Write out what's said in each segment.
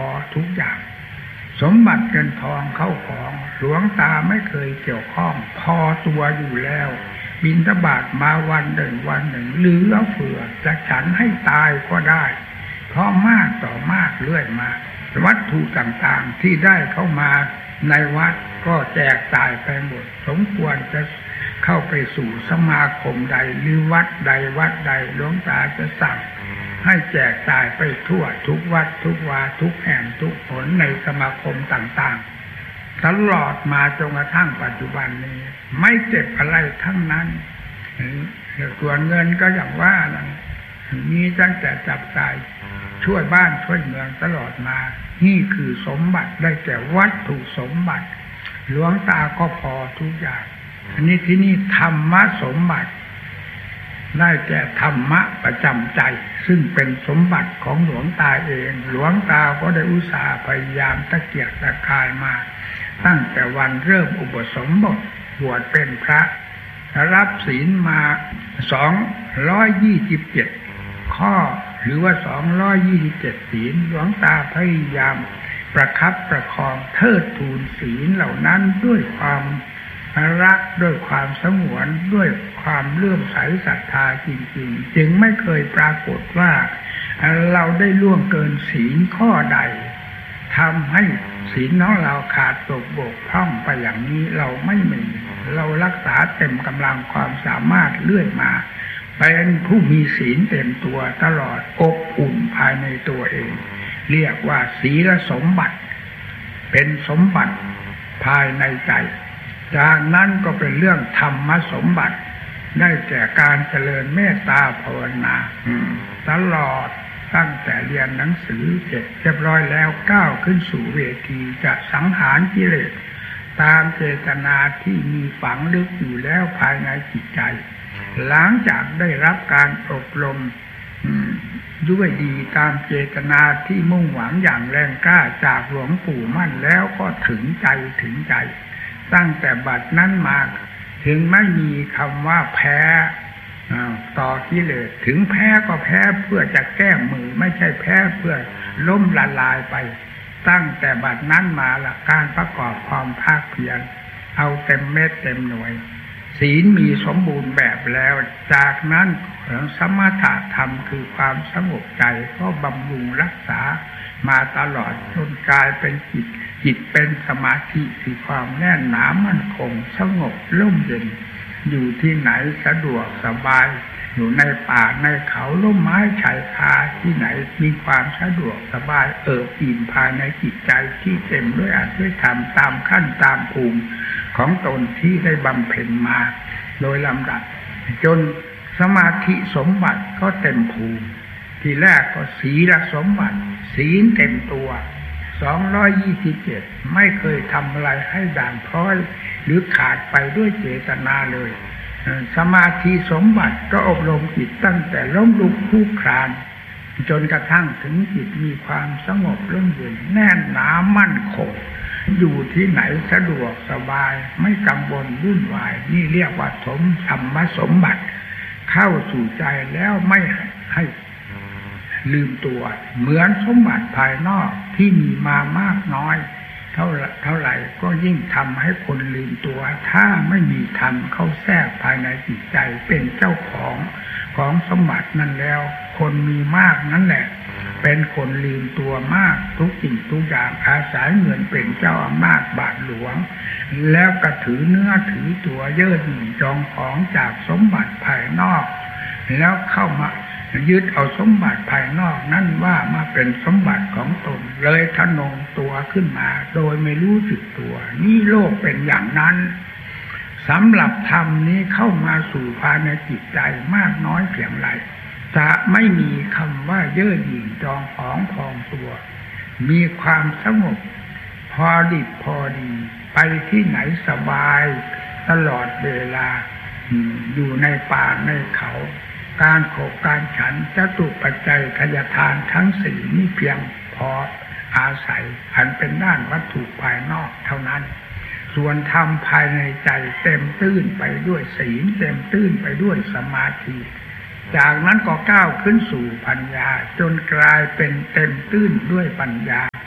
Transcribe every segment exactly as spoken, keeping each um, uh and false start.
อทุกอย่างสมบัติเงินทองเข้าของหลวงตาไม่เคยเกี่ยวข้องพอตัวอยู่แล้วบิณฑบาตมาวันหนึ่งวันหนึ่งเหลือเฟือจะฉันให้ตายก็ได้เพราะมากต่อมากเรื่อยมาวัตถุต่างๆที่ได้เข้ามาในวัดก็แจกจ่ายไปหมดสมควรจะเข้าไปสู่สมาคมใดหรือวัดใดวัดใดหลวงตาจะสั่งให้แจกจ่ายไปทั่วทุกวัดทุกวาทุกแห่งทุกหนในสมาคมต่างๆตลอดมาจนกระทั่งปัจจุบันนี้ไม่เก็บอะไรทั้งนั้นส่วนเงินก็อย่างว่านะมีตั้งแต่จับจ่ายช่วยบ้านช่วยเมืองตลอดมานี่คือสมบัติได้แก่วัตถุสมบัติหลวงตาก็พอทุกอย่างอันนี้ที่นี่ธรรมะสมบัติได้แก่ธรรมะประจำใจซึ่งเป็นสมบัติของหลวงตาเองหลวงตาก็ได้อุตส่าห์พยายามตะเกียกตะกายมาตั้งแต่วันเริ่มอุปสมบทบวชเป็นพระรับศีลมาสองร้อยยี่สิบเจ็ดข้อหรือว่าสองร้อยยี่สิบเจ็ดศีลหลวงตาพยายามประคับประคองเทิดทูนศีลเหล่านั้นด้วยความรักด้วยความสงวนด้วยความเลื่อมใสศรัทธาจริงๆจึงไม่เคยปรากฏว่าเราได้ล่วงเกินศีลข้อใดทำให้ศีลของเราขาดตกบกพร่องไปอย่างนี้เราไม่มีเรารักษาเต็มกำลังความสามารถเรื่อยมาเป็นผู้มีศีลเต็มตัวตลอดอบอุ่นภายในตัวเองเรียกว่าศีลสมบัติเป็นสมบัติภายในใจจากนั้นก็เป็นเรื่องธรรมสมบัติได้แก่การเจริญเมตตาภาวนาตลอดตั้งแต่เรียนหนังสือเสร็จเรียบร้อยแล้วก้าวขึ้นสู่เวทีจะสังหารกิเลสตามเจตนาที่มีฝังลึกอยู่แล้วภายในจิตใจหลังจากได้รับการอบรมด้วยดีตามเจตนาที่มุ่งหวังอย่างแรงกล้าจากหลวงปู่มั่นแล้วก็ถึงใจถึงใจตั้งแต่บัดนั้นมาถึงไม่มีคำว่าแพ้ต่อกิเลสถึงแพ้ก็แพ้เพื่อจะแก้มือไม่ใช่แพ้เพื่อล้มละลายไปตั้งแต่บัดนั้นมาละการประกอบความภาคเพียรเอาเต็มเม็ดเต็มหน่วยศีลมีสมบูรณ์แบบแล้วจากนั้นสมถะธรรมคือความสงบใจก็บำรุงรักษามาตลอดจนกลายเป็นจิตจิตเป็นสมาธิคือความแน่นหนามั่นคงสงบร่มเย็นอยู่ที่ไหนสะดวกสบายอยู่ในป่าในเขาร่มไม้ชายคาที่ไหนมีความสะดวกสบายเอิบอิ่มภายในจิตใจที่เต็มด้วยอัตด้วยธรรมตามขั้นตามภูมิของตนที่ได้บำเพ็ญมาโดยลำดับจนสมาธิสมบัติก็เต็มภูมิทีแรกก็ศีลสมบัติศีลเต็มตัวสองร้อยยี่สิบเจ็ดไม่เคยทำอะไรให้ด่างพร้อยหรือขาดไปด้วยเจตนาเลยสมาธิสมบัติก็อบรมจิตตั้งแต่ล้มลุกคลุกคลานจนกระทั่งถึงจิตมีความสงบร่มเย็นแน่นหนามั่นคงอยู่ที่ไหนสะดวกสบายไม่กังวลวุ่นวายนี่เรียกว่าสมธรรมสมบัติเข้าสู่ใจแล้วไม่ให้ลืมตัวเหมือนสมบัติภายนอกที่มีมามากน้อยเท่าเท่าไหร่ก็ยิ่งทำให้คนลืมตัวถ้าไม่มีธรรมเข้าแทรกภายในจิตใจเป็นเจ้าของของสมบัตินั้นแล้วคนมีมากนั่นแหละเป็นคนลืมตัวมากทุกสิ่งทุกอย่างอาศัยเงินเป็นเจ้าอำนาจบาทหลวงแล้วก็ถือเนื้อถือตัวเย่อหยิ่งจองของจากสมบัติภายนอกแล้วเข้ามายึดเอาสมบัติภายนอกนั่นว่ามาเป็นสมบัติของตนเลยทะนงตัวขึ้นมาโดยไม่รู้สึกตัวนี่โลกเป็นอย่างนั้นสำหรับธรรมนี้เข้ามาสู่ภายในจิตใจมากน้อยเพียงไรจะไม่มีคำว่าเย่อหยิ่งจองของพองตัวมีความสงบพอดีพอดีไปที่ไหนสบายตลอดเวลาอยู่ในป่าในเขาการโขกการฉันจตุปัจจัยทายทานทั้งสี่นี้เพียงพออาศัยอันเป็นด้านวัตถุภายนอกเท่านั้นส่วนธรรมภายในใจเต็มตื้นไปด้วยศีลเต็มตื้นไปด้วยสมาธิจากนั้นก็ก้าวขึ้นสู่ปัญญาจนกลายเป็นเต็มตื้นด้วยปัญญา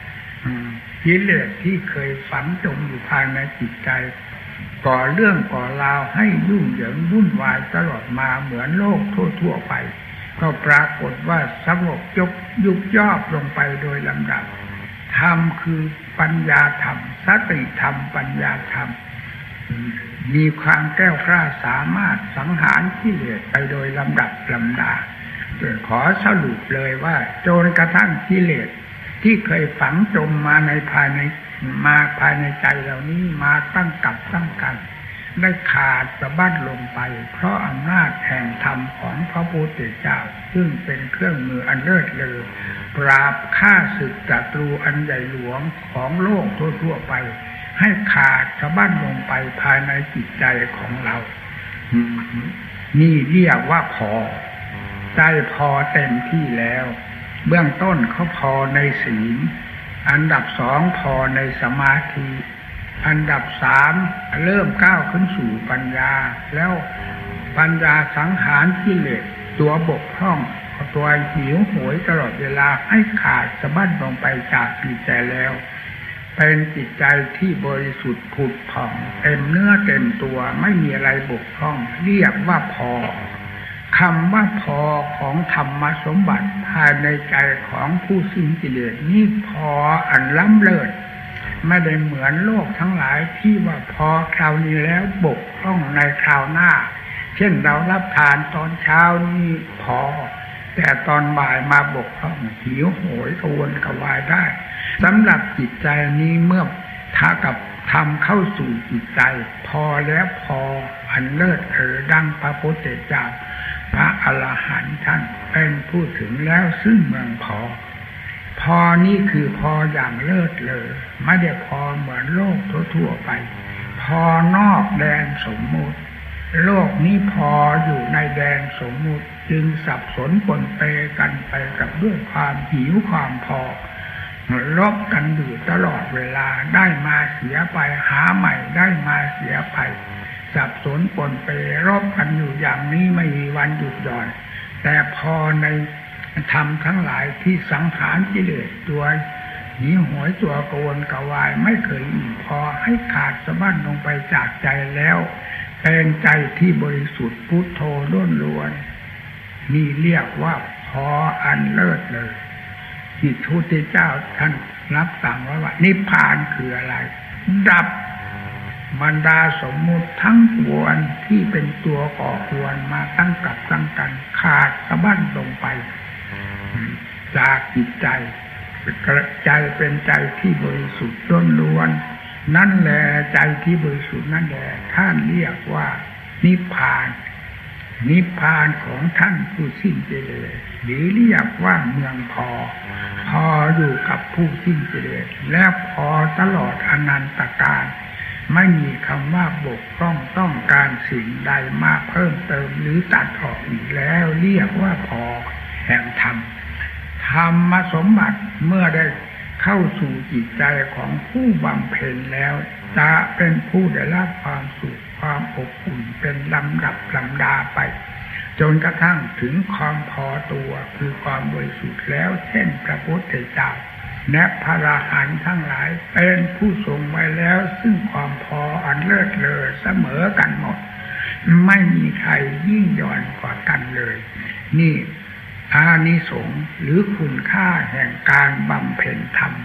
กิเลสที่เคยฝังจมอยู่ภายในจิตใจก่อเรื่องก่อราวให้ยุ่งเหยิงวุ่นวายตลอดมาเหมือนโลกทั่วๆไปก็ปรากฏว่าสงบยกยุบย่อลงไปโดยลำดับธรรมคือปัญญาธรรมสติธรรมปัญญาธรรมมีความแก้วกล้าสามารถสังหารกิเลสไปโดยลำดับลำดาขอสรุปเลยว่าจนกระทั่งกิเลสที่เคยฝังจมมาในภายในมาภายในใจเหล่านี้มาตั้งกับตั้งกันได้ขาดสะบั้นลงไปเพราะอำนาจแห่งธรรมของพระพุทธเจ้าซึ่งเป็นเครื่องมืออันเลิศเลอปราบฆ่าศึกศัตรูอันใหญ่หลวงของโลกทั่วๆไปให้ขาดสะบั้นลงไปภายในจิตใจของเรานี่เรียกว่าพอใจพอเต็มที่แล้วเบื้องต้นเขาพอในศีลอันดับสองพอในสมาธิอันดับสามเริ่มก้าวขึ้นสู่ปัญญาแล้วปัญญาสังหารกิเลสตัวบกพร่องตัวหิวโหยตลอดเวลาให้ขาดสะบั้นลงไปจากจิตใจแล้วเป็นจิตใจที่บริสุทธิ์ผุดผ่องเต็มเนื้อเต็มตัวไม่มีอะไรบกพร่องเรียกว่าพอคำว่าพอของธรรมสมบัติภายในใจของผู้สิ้นกิเลสนี่พออันล้ำเลิศไม่ได้เหมือนโลกทั้งหลายที่ว่าพอคราวนี้แล้วบกพร่องในคราวหน้าเช่นเรารับทานตอนเช้านี่พอแต่ตอนบ่ายมาบกพร่องหิวโหยกระวนกระวายได้สำหรับจิตใจนี้เมื่อถ้ากับทำเข้าสู่จิตใจพอแล้วพออันเลิศเออดังพระพุทธเจ้าพระอรหันต์ท่านเป็นผู้ถึงแล้วซึ่งเมืองพอพอนี่คือพออย่างเลิศเลยไม่ได้พอเหมือนโลกทั่วๆไปพอนอกแดนสมมุติโลกนี้พออยู่ในแดนสมมุติจึงสับสนปนเปกันไปกับด้วยความหิวความพอลบกันอยู่ตลอดเวลาได้มาเสียไปหาใหม่ได้มาเสียไปสับสนปนเปรบกันอยู่อย่างนี้ไม่มีวันหยุดหย่อนแต่พอในธรรมทั้งหลายที่สังขารกิเลสตัวหิวโหยตัวกระวนกระวายไม่เคยอิ่มพอให้ขาดสะบั้นลงไปจากใจแล้วเป็นใจที่บริสุทธิ์พุทโธล้วนๆนี่เรียกว่าพออันเลิศเลยที่พระพุทธเจ้าท่านรับสั่งไว้ว่านิพพานคืออะไรดับบรรดาสมมุติทั้งปวงที่เป็นตัวก่อควรมาตั้งกับตั้งกันขาดสะบั้นลงไปจากจิตใจใจเป็นใจที่บริสุทธิ์ล้วนๆนั่นแหละใจที่บริสุทธิ์นั่นแหละท่านเรียกว่านิพพานนิพพานของท่านผู้สิ้นกิเลสหรือเรียกว่าเมืองพอพออยู่กับผู้สิ้นกิเลสและพอตลอดอนันตกาลไม่มีคำว่าบกพร่องต้องการสิ่งใดมาเพิ่มเติมหรือตัดออกอีกแล้วเรียกว่าพอแห่งธรรมธรรมสมบัติเมื่อได้เข้าสู่จิตใจของผู้บำเพ็ญแล้วจะเป็นผู้ได้รับความสุขความอบอุ่นเป็นลำดับลำดาไปจนกระทั่งถึงความพอตัวคือความบริสุทธิ์แล้วเช่นพระพุทธเจ้าและพระอรหันต์ทั้งหลายเป็นผู้ทรงไว้แล้วซึ่งความพออันเลิศเลอเสมอกันหมดไม่มีใครยิ่งย่อนกว่ากันเลยนี่อานิสงส์หรือคุณค่าแห่งการบำเพ็ญธรรม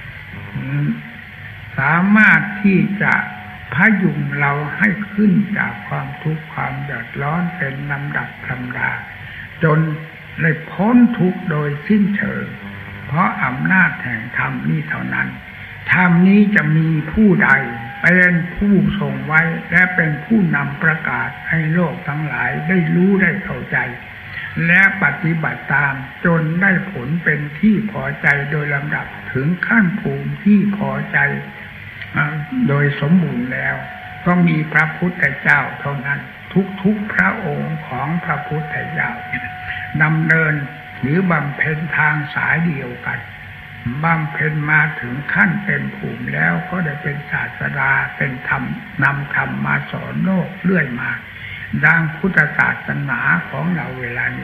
สามารถที่จะพยุงเราให้ขึ้นจากความทุกข์ความเดือดร้อนเป็นลำดับลำดาจนได้พ้นทุกข์โดยสิ้นเชิงเพราะอำนาจแห่งธรรมนี้เท่านั้นธรรมนี้จะมีผู้ใดเป็นผู้ทรงไว้และเป็นผู้นำประกาศให้โลกทั้งหลายได้รู้ได้เข้าใจและปฏิบัติตามจนได้ผลเป็นที่พอใจโดยลำดับถึงขั้นภูมิที่พอใจโดยสมบูรณ์แล้วก็มีพระพุทธเจ้าเท่านั้นทุกๆพระองค์ของพระพุทธเจ้าดำเนินหรือบำเพ็ญทางสายเดียวกันบำเพ็ญมาถึงขั้นเป็นภูมิแล้วก็ได้เป็นศาสดาเป็นธรรมนำธรรมมาสอนโลกเรื่อยมาดังพุทธศาสนาของเราเวลานี้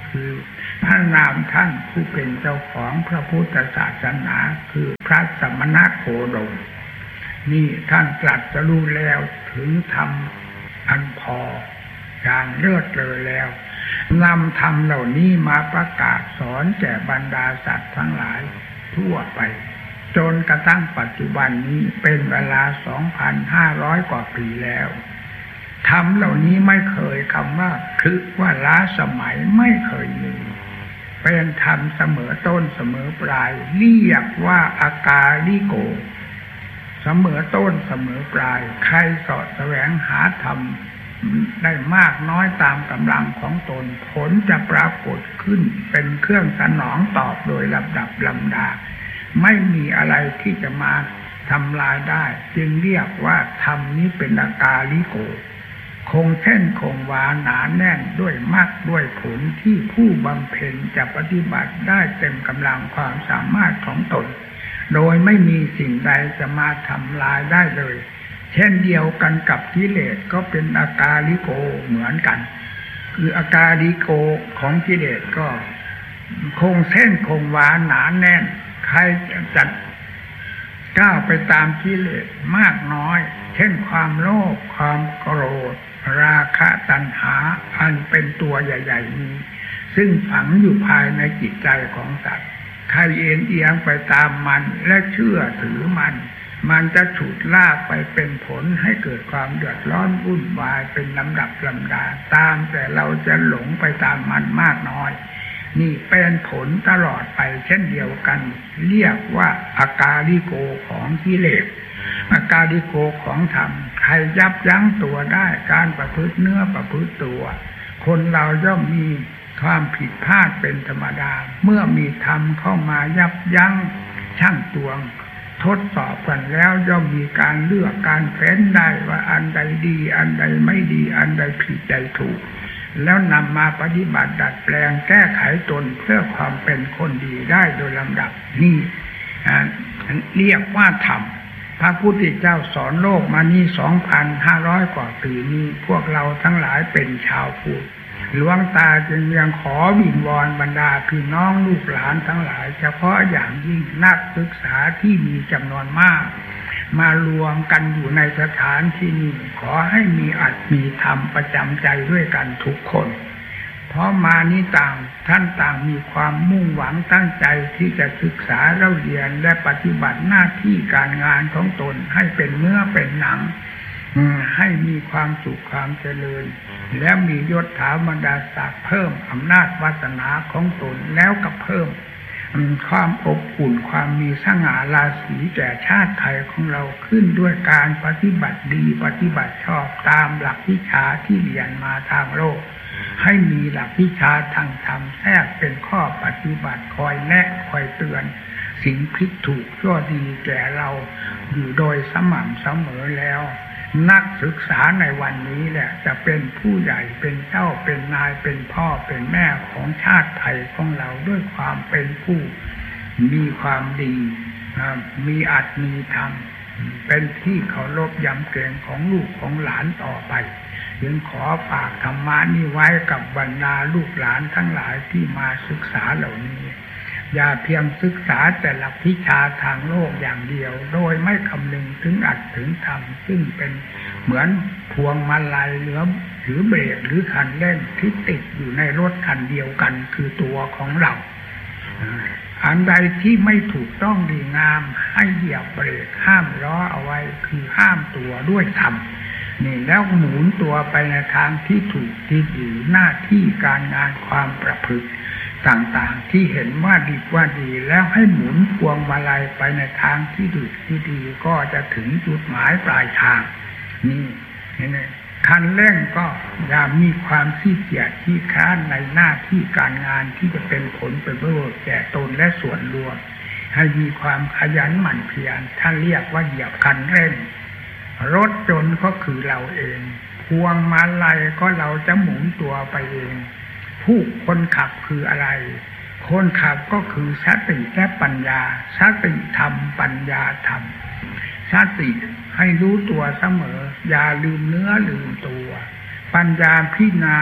คือพระนามท่านผู้เป็นเจ้าของพระพุทธศาสนาคือพระสมณโคดมนี่ท่านตรัสรู้แล้วถึงธรรมอันพออย่างเลิศเลอแล้วนำธรรมเหล่านี้มาประกาศสอนแก่บรรดาสัตว์ทั้งหลายทั่วไปจนกระทั่งปัจจุบันนี้เป็นเวลา สองพันห้าร้อย กว่าปีแล้วธรรมเหล่านี้ไม่เคยคำว่าคือว่าล้าสมัยไม่เคยมีเป็นธรรมเสมอต้นเสมอปลายเรียกว่าอากาลิโกเสมอต้นเสมอปลายใครเสาะแสวงหาธรรมได้มากน้อยตามกำลังของตนผลจะปรากฏขึ้นเป็นเครื่องสนองตอบโดยลำดับลำดาไม่มีอะไรที่จะมาทำลายได้จึงเรียกว่าธรรมนี้เป็นอากาลิโกคงเส้นคงวาหนาแน่นด้วยมรรคด้วยผลที่ผู้บำเพ็ญจะปฏิบัติได้เต็มกำลังความสามารถของตนโดยไม่มีสิ่งใดจะมาทำลายได้เลยเช่นเดียวกันกับกิเลสก็เป็นอากาลิโกเหมือนกันคืออากาลิโกของกิเลสก็คงเส้นคงวาหนาแน่นใครจะจัดก้าวไปตามกิเลสมากน้อยเช่นความโลภความโกรธราคะตัณหาอันเป็นตัวใหญ่ๆนี้ซึ่งฝังอยู่ภายในจิตใจของสัตว์ใครเอ็นเอียงไปตามมันและเชื่อถือมันมันจะฉุดลากไปเป็นผลให้เกิดความเดือดร้อนวุ่นวายเป็นลำดับลำดาตามแต่เราจะหลงไปตามมันมากน้อยนี่เป็นผลตลอดไปเช่นเดียวกันเรียกว่าอากาลิโกของกิเลสอากาลิโกของธรรมใครยับยั้งตัวได้การประพฤติเนื้อประพฤติตัวคนเราย่อมมีความผิดพลาดเป็นธรรมดาเมื่อมีธรรมเข้ามายับยั้งชั่งตวงทดสอบกันแล้วย่อมมีการเลือกการเฟ้นได้ว่าอันใดดีอันใดไม่ดีอันใดผิดใดถูกแล้วนำมาปฏิบัติดัดแปลงแก้ไขตนเพื่อความเป็นคนดีได้โดยลำดับนี่เรียกว่าธรรมพระพุทธเจ้าสอนโลกมานี่ สองพันห้าร้อย กว่าปีนี้พวกเราทั้งหลายเป็นชาวพุทธหลวงตาจึงยังขอวิงวอนบรรดาพี่น้องลูกหลานทั้งหลายเฉพาะอย่างยิ่งนักศึกษาที่มีจำนวนมากมารวมกันอยู่ในสถานที่นี้ขอให้มีอัตมีธรรมประจำใจด้วยกันทุกคนเพราะมานี้ต่างท่านต่างมีความมุ่งหวังตั้งใจที่จะศึกษาเล่าเรียนและปฏิบัติหน้าที่การงานของตนให้เป็นเนื้อเป็นหนังให้มีความสุขความเจริญและมียศถาบรรดาศักดิ์เพิ่มอำนาจวาสนาของตนแล้วก็เพิ่มความอบอุ่นความมีสง่าราศีแก่ชาติไทยของเราขึ้นด้วยการปฏิบัติดีปฏิบัติชอบตามหลักวิชาที่เรียนมาทางโลกให้มีหลักวิชาทางธรรมแทรกเป็นข้อปฏิบัติคอยแนะคอยเตือนสิ่งผิดถูกชั่วดีแก่เราอยู่โดยสม่ำเสมอแล้วนักศึกษาในวันนี้แหละจะเป็นผู้ใหญ่เป็นเจ้าเป็นนายเป็นพ่อเป็นแม่ของชาติไทยของเราด้วยความเป็นผู้มีความดีมีอัตมีธรรมเป็นที่เคารพยำเกรงของลูกของหลานต่อไปจึงขอฝากธรรมะนี้ไว้กับบรรดาลูกหลานทั้งหลายที่มาศึกษาเหล่านี้อย่าเพียงศึกษาแต่หลักวิชาทางโลกอย่างเดียวโดยไม่คำนึงถึงอัตถึงธรรมซึ่งเป็นเหมือนพวงมาลัยหรือหรือเบรกหรือคันเร่งที่ติดอยู่ในรถคันเดียวกันคือตัวของเราอันใดที่ไม่ถูกต้องดีงามให้เหยียบเบรกห้ามล้อเอาไว้คือห้ามตัวด้วยธรรมนี่แล้วหมุนตัวไปในทางที่ถูกที่ดีหน้าที่การงานความประพฤติต่างๆที่เห็นว่าดีว่าดีแล้วให้หมุนพวงมาลัยไปในทางที่ดีที่ดีก็จะถึงจุดหมายปลายทางนี่นี่คันเร่งก็อย่ามีความขี้เกียจขี้ค้านในหน้าที่การงานที่จะเป็นผลเป็นประโยชน์แก่ตนและส่วนรวมให้มีความขยันหมั่นเพียรท่านเรียกว่าเหยียบคันเร่งรถยนต์ก็คือเราเองพวงมาลัยก็เราจะหมุนตัวไปเองผู้คนขับคืออะไรคนขับก็คือสติและปัญญาสติธรรมปัญญาธรรมสติให้รู้ตัวเสมออย่าลืมเนื้อลืมตัวปัญญาพิจารณา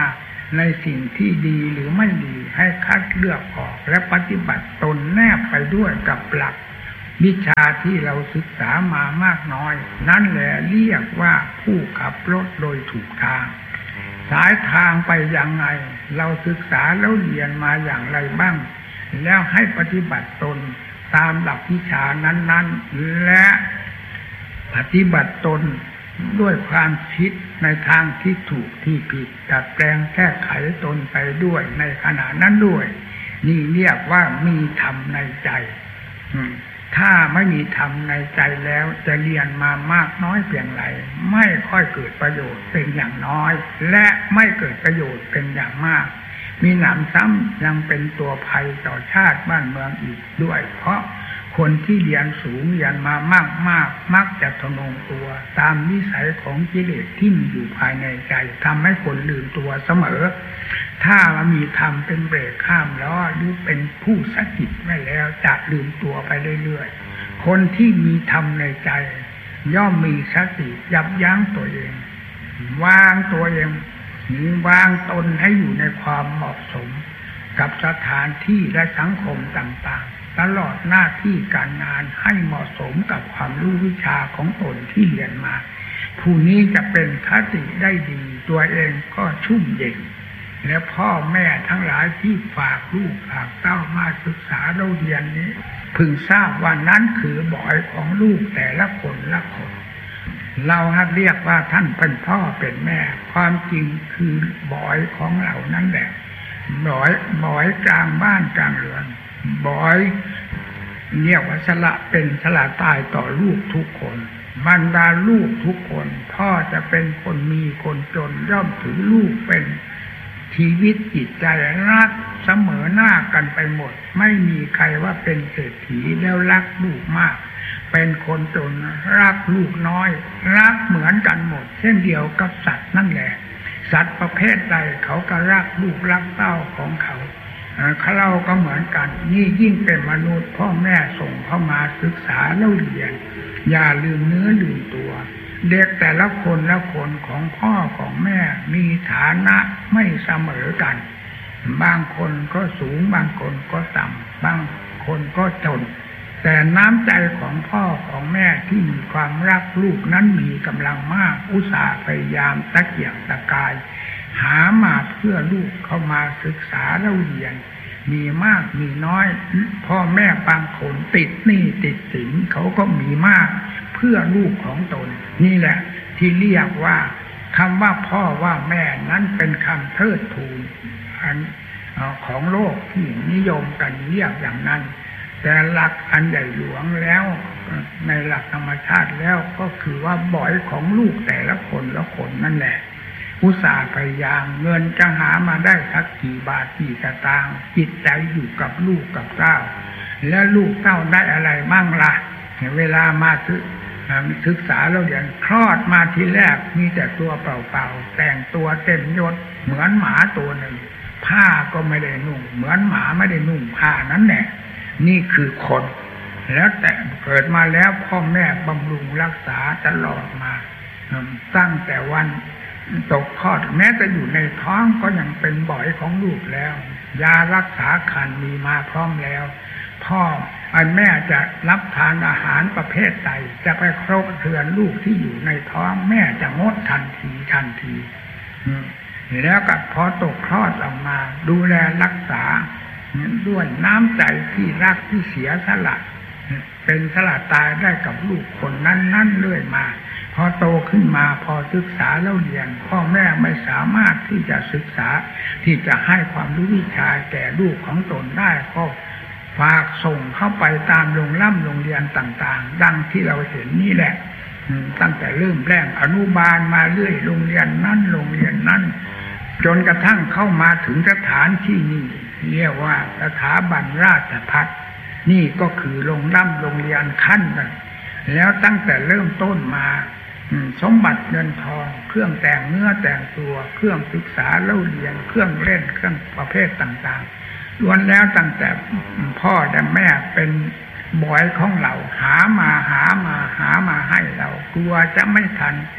ในสิ่งที่ดีหรือไม่ดีให้คัดเลือกออกและปฏิบัติตนแนบไปด้วยกับหลักวิชาที่เราศึกษามามากน้อยนั่นแหละเรียกว่าผู้ขับรถโดยถูกทางสายทางไปอย่างไรเราศึกษาแล้วเรียนมาอย่างไรบ้างแล้วให้ปฏิบัติตนตามหลักวิชานั้นๆและปฏิบัติตนด้วยความคิดในทางที่ถูกที่ผิดดัดแปลงแก้ไขตนไปด้วยในขณะนั้นด้วยนี่เรียกว่ามีธรรมในใจถ้าไม่มีธรรมในใจแล้วจะเรียนมามากน้อยเพียงไรไม่ค่อยเกิดประโยชน์เป็นอย่างน้อยและไม่เกิดประโยชน์เป็นอย่างมากมีหนำซ้ำยังเป็นตัวภัยต่อชาติบ้านเมืองอีกด้วยเพราะคนที่เรียนสูงเรียนมามากมากมักจะทะนงตัวตามนิสัยของกิเลสที่มีอยู่ภายในใจทำให้คนลืมตัวเสมอถ้ามีธรรมเป็นเบรกข้ามล้อหรือเป็นผู้สะกิดไว้แล้วจะลืมตัวไปเรื่อยๆคนที่มีธรรมในใจย่อมมีสติยับยั้งตัวเองวางตัวเองวางตนให้อยู่ในความเหมาะสมกับสถานที่และสังคมต่างๆตลอดหน้าที่การงานให้เหมาะสมกับความรู้วิชาของตนที่เรียนมาผู้นี้จะเป็นคติได้ดีตัวเองก็ชุ่มเย็นและพ่อแม่ทั้งหลายที่ฝากลูกฝากเต้ามาศึกษาเราเรียนนี้พึงทราบว่านั้นคือบ่อยของลูกแต่ละคนละคนเราเรียกว่าท่านเป็นพ่อเป็นแม่ความจริงคือบ่อยของเรานั่นแหละบ่อยบ่อยกลางบ้านกลางเรือนบ่อยเรียกว่าสละเป็นสละตายต่อลูกทุกคนบรรดาลูกทุกคนพ่อจะเป็นคนมีคนจนย่อมถือลูกเป็นชีวิตจิตใจรักเสมอหน้ากันไปหมดไม่มีใครว่าเป็นเศรษฐีแล้วรักลูกมากเป็นคนจนรักลูกน้อยรักเหมือนกันหมดเช่นเดียวกับสัตว์นั่นแหละสัตว์ประเภทใดเขาก็รักลูกรักเต้าของเขาเราก็เหมือนกันนี่ยิ่งเป็นมนุษย์พ่อแม่ส่งเข้ามาศึกษาแล้วเรียนอย่าลืมเนื้อลืมตัวเด็กแต่ละคนละคนของพ่อของแม่มีฐานะไม่เสมอกันบางคนก็สูงบางคนก็ต่ำบางคนก็จนแต่น้ำใจของพ่อของแม่ที่มีความรักลูกนั้นมีกำลังมากอุตส่าห์พยายามตะเกียกตะกายหามาเพื่อลูกเข้ามาศึกษาเล่าเรียนมีมากมีน้อยพ่อแม่บางคนติดหนี้ติดสินเขาก็มีมากเพื่อลูกของตนนี่แหละที่เรียกว่าคำว่าพ่อว่าแม่นั้นเป็นคำเทิดทูนอันของโลกที่นิยมกันเรียกอย่างนั้นแต่หลักอันใหญ่หลวงแล้วในหลักธรรมชาติแล้วก็คือว่าบ่อยของลูกแต่ละคนละคนนั่นแหละอุตส่าห์พยายามเงินจะหามาได้สักกี่บาทกี่สตางค์จิตใจอยู่กับลูกกับเต้าแล้วลูกเต้าได้อะไรบ้างล่ะเวลามาศึกษาเราเรียนคลอดมาทีแรกมีแต่ตัวเปล่าๆแต่งตัวเต็มยศเหมือนหมาตัวหนึ่งผ้าก็ไม่ได้นุ่งเหมือนหมาไม่ได้นุ่งผ้านั้นแหละนี่คือคนแล้วแต่เกิดมาแล้วพ่อแม่บำรุงรักษาตลอดมาตั้งแต่วันตกคลอดแม้จะอยู่ในท้องก็ยังเป็นบ่อยของลูกแล้วยารักษาคันมีมาพร้อมแล้วพ่อแม่จะรับทานอาหารประเภทใดจะไปครบเทือนลูกที่อยู่ในท้องแม่จะงดทันทีทันทีแล้วก็พอตกคลอดออกมาดูแลรักษาด้วยน้ำใจที่รักที่เสียสละเป็นสละตายได้กับลูกคนนั้นนั่นเรื่อยมาพอโตขึ้นมาพอศึกษาแล้วเรียนพ่อแม่ไม่สามารถที่จะศึกษาที่จะให้ความรู้วิชาแก่ลูกของตนได้ก็ฝากส่งเข้าไปตามโรงล่ำโรงเรียนต่างๆดังที่เราเห็นนี่แหละตั้งแต่เริ่มแรกอนุบาลมาเรื่อยโรงเรียนนั้นโรงเรียนนั้นจนกระทั่งเข้ามาถึงสถานที่นี้เรียกว่าสถาบันราชภัฏนี่ก็คือโรงล่ำโรงเรียนขั้นนั้นแล้วตั้งแต่เริ่มต้นมาสมบัติเงินทองเครื่องแต่งเนื้อแต่งตัวเครื่องศึกษาเล่าเรียนเครื่องเล่นเครื่องประเภทต่างๆล้วนแล้วตั้งแต่พ่อและแม่เป็นบ่อยของเราหามาหามาหามาให้เรากลัวจะไม่ทัน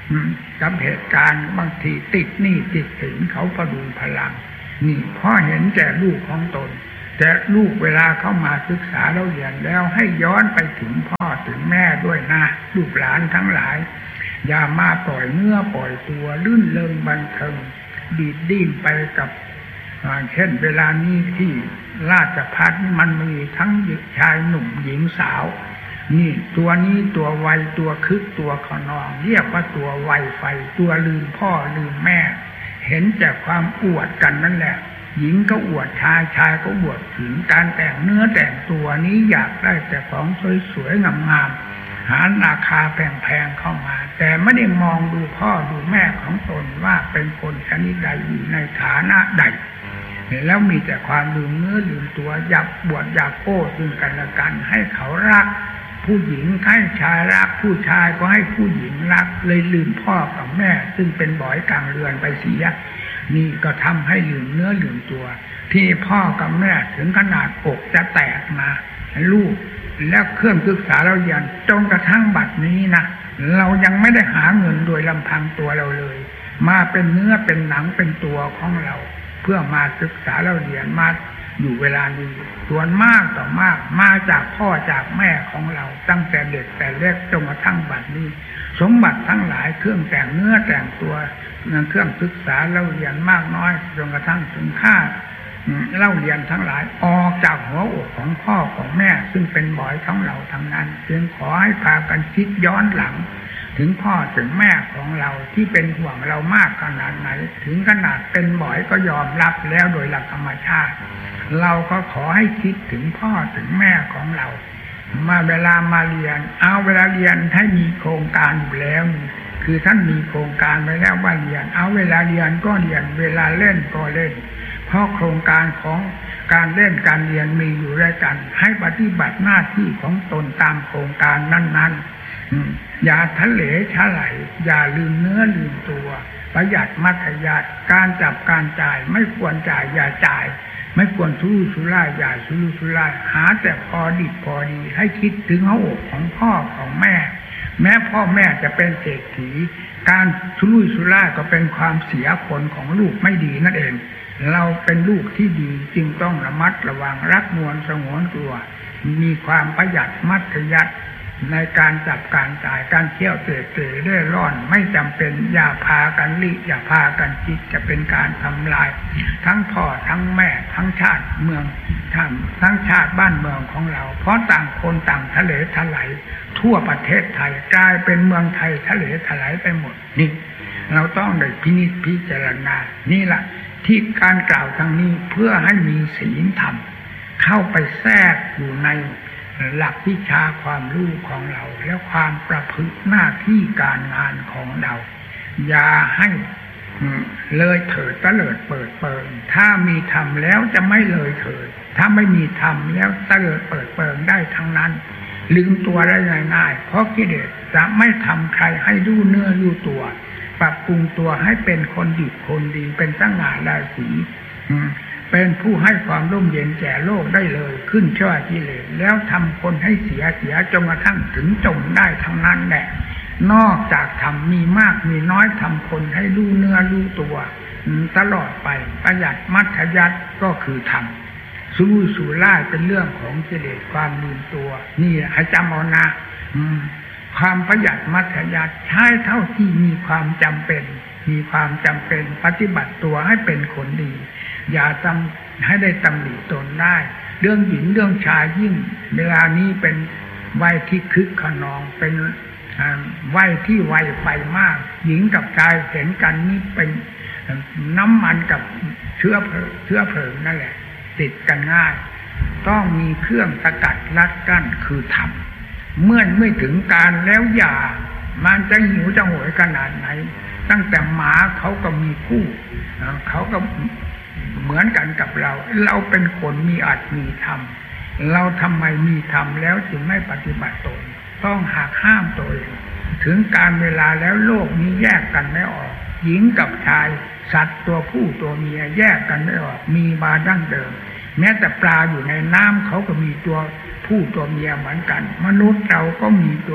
กับเหตุการณ์บางทีติดหนี้ติดสินเขาประดุงพลังนี่พ่อเห็นแก่ลูกของตนแต่ลูกเวลาเข้ามาศึกษาเราเรียนแล้วให้ย้อนไปถึงพ่อถึงแม่ด้วยนะลูกหลานทั้งหลายอย่ามาปล่อยเนื้อปล่อยตัวลื่นเลงบันเทิงดีดดิ้นไปกับเช่นเวลานี้ที่ราชภัฏมันมีทั้งชายหนุ่มหญิงสาวนี่ตัวนี้ตัวไวตัวคึกตัวขนองเรียกว่าตัวไวไฟตัวลืมพ่อลืมแม่เห็นแต่ความอวดกันนั่นแหละหญิงก็อวดชายชายก็อวดหญิงการแต่งเนื้อแต่งตัวนี้อยากได้แต่ของสวยๆงามๆหาราคาแพงๆเข้ามาแต่ไม่ได้มองดูพ่อดูแม่ของตนว่าเป็นคนชนิดใดอยู่ในฐานะใดแล้วมีแต่ความลืมเนื้อลืมตัวอยากบวชอยากโก้ซึ่งกันและกันให้เขารักผู้หญิงให้ชายรักผู้ชายก็ให้ผู้หญิงรักเลยลืมพ่อกับแม่ซึ่งเป็นบ่อยกลางเรือนไปเสียนี่ก็ทำให้ลืมเนื้อลืมตัวที่พ่อกับแม่ถึงขนาดอกจะแตกมาลูกแล้วเครื่องศึกษาเราเรียนจนกระทั่งบัดนี้นะเรายังไม่ได้หาเงินโดยลำพังตัวเราเลยมาเป็นเนื้อเป็นหนังเป็นตัวของเราเพื่อมาศึกษาเราเรียนมาอยู่เวลานี้ส่วนมากต่อมากมาจากพ่อจากแม่ของเราตั้งแต่เด็กแต่เล็กจนกระทั่งบัดนี้สมบัติทั้งหลายเครื่องแต่งเนื้อแต่งตัวเครื่องศึกษาเราเรียนมากน้อยจนกระทั่งถึงค่าเล่าเรียนทั้งหลายออกจากหัวอกของพ่อของแม่ซึ่งเป็นบ่อยของเราทั้งนั้นจึงขอให้พากันคิดย้อนหลังถึงพ่อถึงแม่ของเราที่เป็นห่วงเรามากขนาดไหนถึงขนาดเป็นบ่อยก็ยอมรับแล้วโดยหลักธรรมชาติเราก็ขอให้คิดถึงพ่อถึงแม่ของเรามาเวลามาเรียนเอาเวลาเรียนให้มีโครงการอยู่แล้วคือท่านมีโครงการไว้แล้วว่าเรียนเอาเวลาเรียนก็เรียนเวลาเล่นก็เล่นเพราะโครงการของการเล่นการเรียนมีอยู่ด้วยกันให้ปฏิบัติหน้าที่ของตนตามโครงการนั้นๆอย่าทะเลฉะไหลอย่าลืมเนื้อลืมตัวประหยัดมัธยัสถ์การจับการจ่ายไม่ควรจ่ายอย่าจ่ายไม่ควรทุรุ่ยทุร่ายอย่าทุรุ่ยทุร่ายหาแต่พอดีพอดีให้คิดถึงหัวอกของพ่อของแม่แม้พ่อแม่จะเป็นเศรษฐีการทุรุ่ยทุร่ายก็เป็นความเสียผลของลูกไม่ดีนั่นเองเราเป็นลูกที่ดีจึงต้องระมัดระวังรักนวลสงวนตัวมีความประหยัดมัธยัสถ์ในการจับการจ่ายการเที่ยวเตะเตะเร่ร่อนไม่จำเป็นอย่าพากันลิอย่าพากันคิดจะเป็นการทำลายทั้งพ่อทั้งแม่ทั้งชาติเมืองทั้งทั้งชาติบ้านเมืองของเราเพราะต่างคนต่างทะเลทลายทั่วประเทศไทยกลายเป็นเมืองไทยทะเลทลายไปหมดนี่เราต้องได้พินิจพิจารณานี่แหละที่การกล่าวทางนี้เพื่อให้มีศีลธรรมเข้าไปแทรกอยู่ในหลักวิชาความรู้ของเราและความประพฤติหน้าที่การงานของเราอย่าให้เลยเถิดตะเลิดเปิดเปิงถ้ามีธรรมแล้วจะไม่เลยเถิดถ้าไม่มีธรรมแล้วตะเลิดเปิดเปิงได้ทั้งนั้นลืมตัวได้ง่ายๆเพราะกิเลสจะไม่ทำใครให้รู้เนื้อรู้ตัวปรับปรุงตัวให้เป็นคนดีคนดีเป็นสง่าราศีเป็นผู้ให้ความร่มเย็นแก่โลกได้เลยขึ้นชั่วกิเลสแล้วทำคนให้เสียเสียจนกระทั่งถึงจมได้ทั้งนั้นแหละนอกจากทำมีมากมีน้อยทำคนให้รู้เนื้อรู้ตัวตลอดไปประหยัดมัธยัสถ์ก็คือทำสู้สู่ล่าเป็นเรื่องของกิเลสความลืมตัวนี่ให้จำเอานะความประหยัดมัธยัสถ์ใช้เท่าที่มีความจำเป็นมีความจำเป็นปฏิบัติตัวให้เป็นคนดีอย่าทำให้ได้ตำหนิตนได้เรื่องหญิงเรื่องชายยิ่งเวลานี้เป็นวัยที่คึกขนองเป็นวัยที่ไวไฟมากหญิงกับชายเห็นกันนี่เป็นน้ำมันกับเชื้อเชื้อเพลิงนั่นแหละติดกันง่ายต้องมีเครื่องสกัดลัดกั้นคือธรรมเมื่อไม่ถึงการแล้วอย่ามันจะหิวจะโหยขนาดไหนตั้งแต่หมาเขาก็มีคู่เขาก็เหมือนกันกับเราเราเป็นคนมีอาจมีธรรมเราทำไมมีธรรมแล้วจึงไม่ปฏิบัติตนต้องหักห้ามตัวเองถึงการเวลาแล้วโลกนี้แยกกันไม่ออกหญิงกับชายสัตว์ตัวผู้ตัวเมียแยกกันไม่ออกมีมาดั้งเดิมแม้แต่ปลาอยู่ในน้ำเขาก็มีตัวผู้ตัวเมียเหมือนกันมนุษย์เราก็มีตัว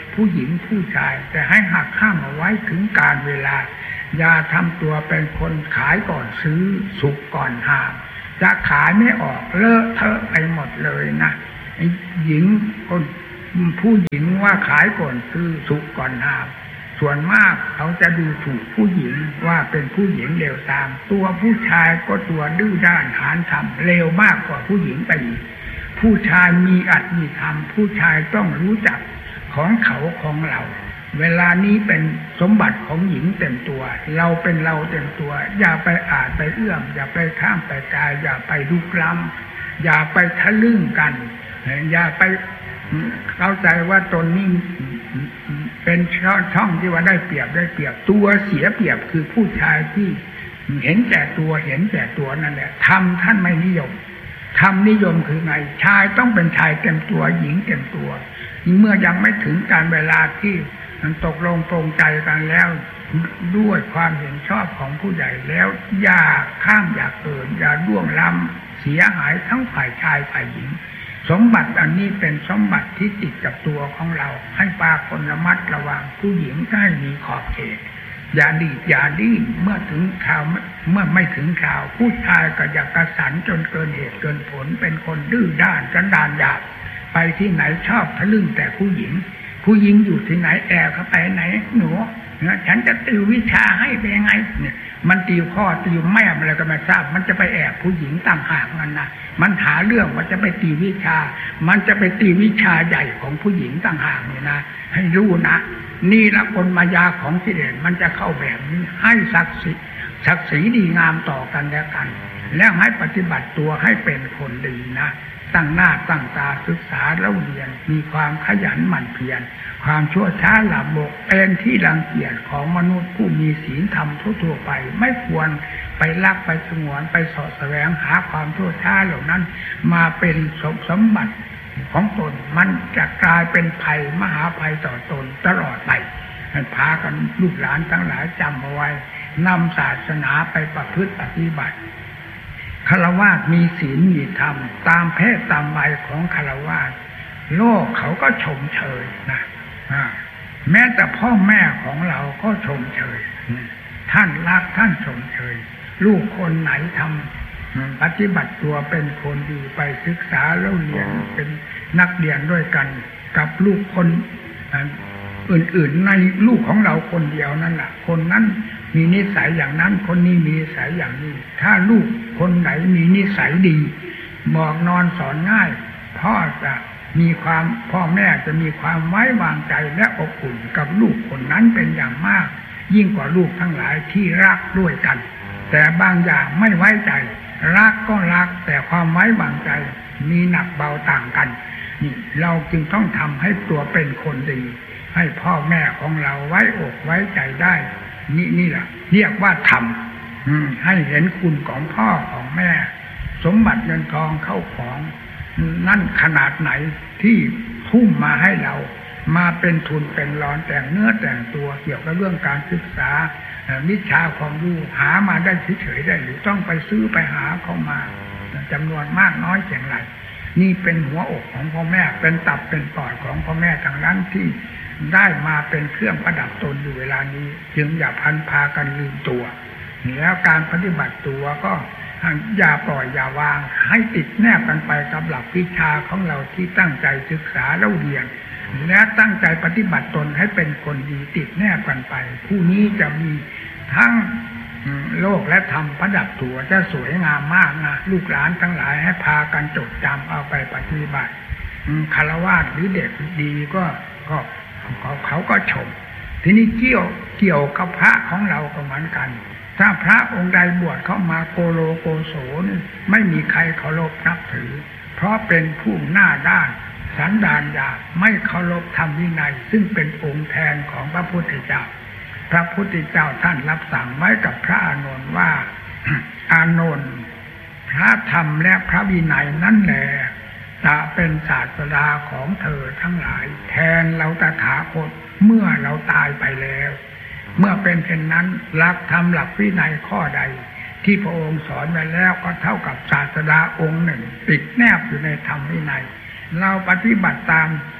ผู้หญิงผู้ชายแต่ให้หักห้ามเอาไว้ถึงการเวลาอย่าทำตัวเป็นคนขายก่อนซื้อสุกก่อนหามจะขายไม่ออกเลอะเทอะไปหมดเลยนะหญิงคนผู้หญิงว่าขายก่อนซื้อสุกก่อนหามส่วนมากเขาจะดูถูกผู้หญิงว่าเป็นผู้หญิงเลวตามตัวผู้ชายก็ตัวดื้อด้านหาญทำเลวมากกว่าผู้หญิงไปอีกผู้ชายมีอัตมีธรรมผู้ชายต้องรู้จักของเขาของเราเวลานี้เป็นสมบัติของหญิงเต็มตัวเราเป็นเราเต็มตัวอย่าไปอาจไปเอื้อมอย่าไปข้ามไปกายอย่าไปลุกล้ำอย่าไปทะลึ่งกันอย่าไปเข้าใจว่าตนนี้เป็นช่องช่องที่ว่าได้เปรียบได้เปรียบตัวเสียเปรียบคือผู้ชายที่เห็นแก่ตัวเห็นแก่ตัวนั่นแหละทำท่านไม่นิยมทำนิยมคือไงชายต้องเป็นชายเต็มตัวหญิงเต็มตัวเมื่อยังไม่ถึงการเวลาที่มันตกลงปรงใจกันแล้วด้วยความเห็นชอบของผู้ใหญ่แล้วอย่าข้ามอย่าเกินอย่าล่วงล้ำเสียหายทั้งฝ่ายชายฝ่ายหญิงสมบัติอันนี้เป็นสมบัติที่ติดกับตัวของเราให้ปาคนระมัดระวังผู้หญิงให้มีขอบเขตอย่าดีอย่าดิ้นเมื่อถึงข่าวเมื่อไม่ถึงข่าวผู้ชายก็อย่ากระสันจนเกินเหตุเกินผลเป็นคนดื้อด้านสันดานหยาบไปที่ไหนชอบทะลึ่งแต่ผู้หญิงผู้หญิงอยู่ที่ไหนแอบเข้าไปไหนหนูเนี่ยฉันจะติววิชาให้เป็นยังไงเนี่ยมันติวพ่อติวแม่อะไรก็ไม่ทราบมันจะไปแอบผู้หญิงต่างหากมันนะมันหาเรื่องว่าจะไปติววิชามันจะไปติววิชาใหญ่ของผู้หญิงต่างหากเนี่ยนะให้รู้นะนี่ละกลมายาของกิเลสมันจะเข้าแบบนี้ให้ศักดิ์ศรีศักดิ์ศรีดีงามต่อกันและกันแล้วให้ปฏิบัติตัวให้เป็นคนดีนะตั้งหน้าตั้งตาศึกษาเล่าเรียนมีความขยันหมั่นเพียรความชั่วช้าหลับบกเป็นที่รังเกียจของมนุษย์ผู้มีศีลธรรมทั่วๆไปไม่ควรไปลักไปสงวนไปสอดแสวงหาความชั่วช้าเหล่านั้นมาเป็นสมสมบัติของตนมันจะกลายเป็นภัยมหาภัยต่อตนตลอดไปให้พากันลูกหลานทั้งหลายจำเอาไว้นำศาสนาไปประพฤติปฏิบัติฆราวาสมีศีลมีธรรมตามเพศตามวัยของฆราวาสโลกเขาก็ชมเชยนะแม้แต่พ่อแม่ของเราก็ชมเชยท่านรักท่านชมเชยลูกคนไหนทำปฏิบัติตัวเป็นคนดีไปศึกษาแล้วเรียนเป็นนักเรียนด้วยกันกับลูกคนอื่นๆในลูกของเราคนเดียวนั่นแหละคนนั้นมีนิสัยอย่างนั้นคนนี้มีนิสัยอย่างนี้ถ้าลูกคนไหนมีนิสัยดีบอกนอนสอนง่ายพ่อจะมีความพ่อแม่จะมีความไว้วางใจและอบอุ่นกับลูกคนนั้นเป็นอย่างมากยิ่งกว่าลูกทั้งหลายที่รักด้วยกันแต่บางอย่างไม่ไว้ใจรักก็รักแต่ความไว้วางใจมีหนักเบาต่างกันนี่เราจึงต้องทำให้ตัวเป็นคนดีให้พ่อแม่ของเราไว้อกไว้ใจได้นี่นี่แหละเรียกว่าทำให้เห็นคุณของพ่อของแม่สมบัติเงินทองเข้าของนั่นขนาดไหนที่ทุ่มมาให้เรามาเป็นทุนเป็นร้อนแต่งเนื้อแต่งตัวเกี่ยวกับเรื่องการศึกษาวิชาความรู้หามาได้เฉยๆได้หรือต้องไปซื้อไปหาเข้ามาจำนวนมากน้อยอย่างไรนี่เป็นหัวอกของพ่อแม่เป็นตับเป็นปอดของพ่อแม่ทางนั้นที่ได้มาเป็นเครื่องประดับตนอยู่เวลานี้จึงอย่าพันพากันลืมตัวแล้วการปฏิบัติตัวก็อย่าปล่อยอย่าวางให้ติดแนบกันไปกับหลักวิชาของเราที่ตั้งใจศึกษาเล่าเรียนและตั้งใจปฏิบัติตนให้เป็นคนดีติดแนบกันไปผู้นี้จะมีทั้งโลกและธรรมประดับตัวจะสวยงามมากนะลูกหลานทั้งหลายให้พากันจดจำเอาไปปฏิบัติฆราวาสหรือเด็กดีก็ก็เขาเขาก็ชมทีนี้เกี่ยวเกี่ยวกับพระของเราก็เหมือนกันถ้าพระองค์ใดบวชเข้ามาโกโลโกโสนี่ไม่มีใครเคารพนับถือเพราะเป็นผู้หน้าด้านสันดานหยาบไม่เคารพธรรมวินัยซึ่งเป็นองค์แทนของพระพุทธเจ้าพระพุทธเจ้าท่านรับสั่งไว้กับพระอานนท์ว่า อานนท์พระธรรมและพระวินัยนั่นแหละจะเป็นศาสดาของเธอทั้งหลายแทนเราตถาคตเมื่อเราตายไปแล้วเมื่อเป็นเช่นนั้นหลักธรรมหลักวินัยข้อใดที่พระองค์สอนไว้แล้วก็เท่ากับศาสดาองค์หนึ่งติดแนบอยู่ในธรรมวินัยเราปฏิบัติตาม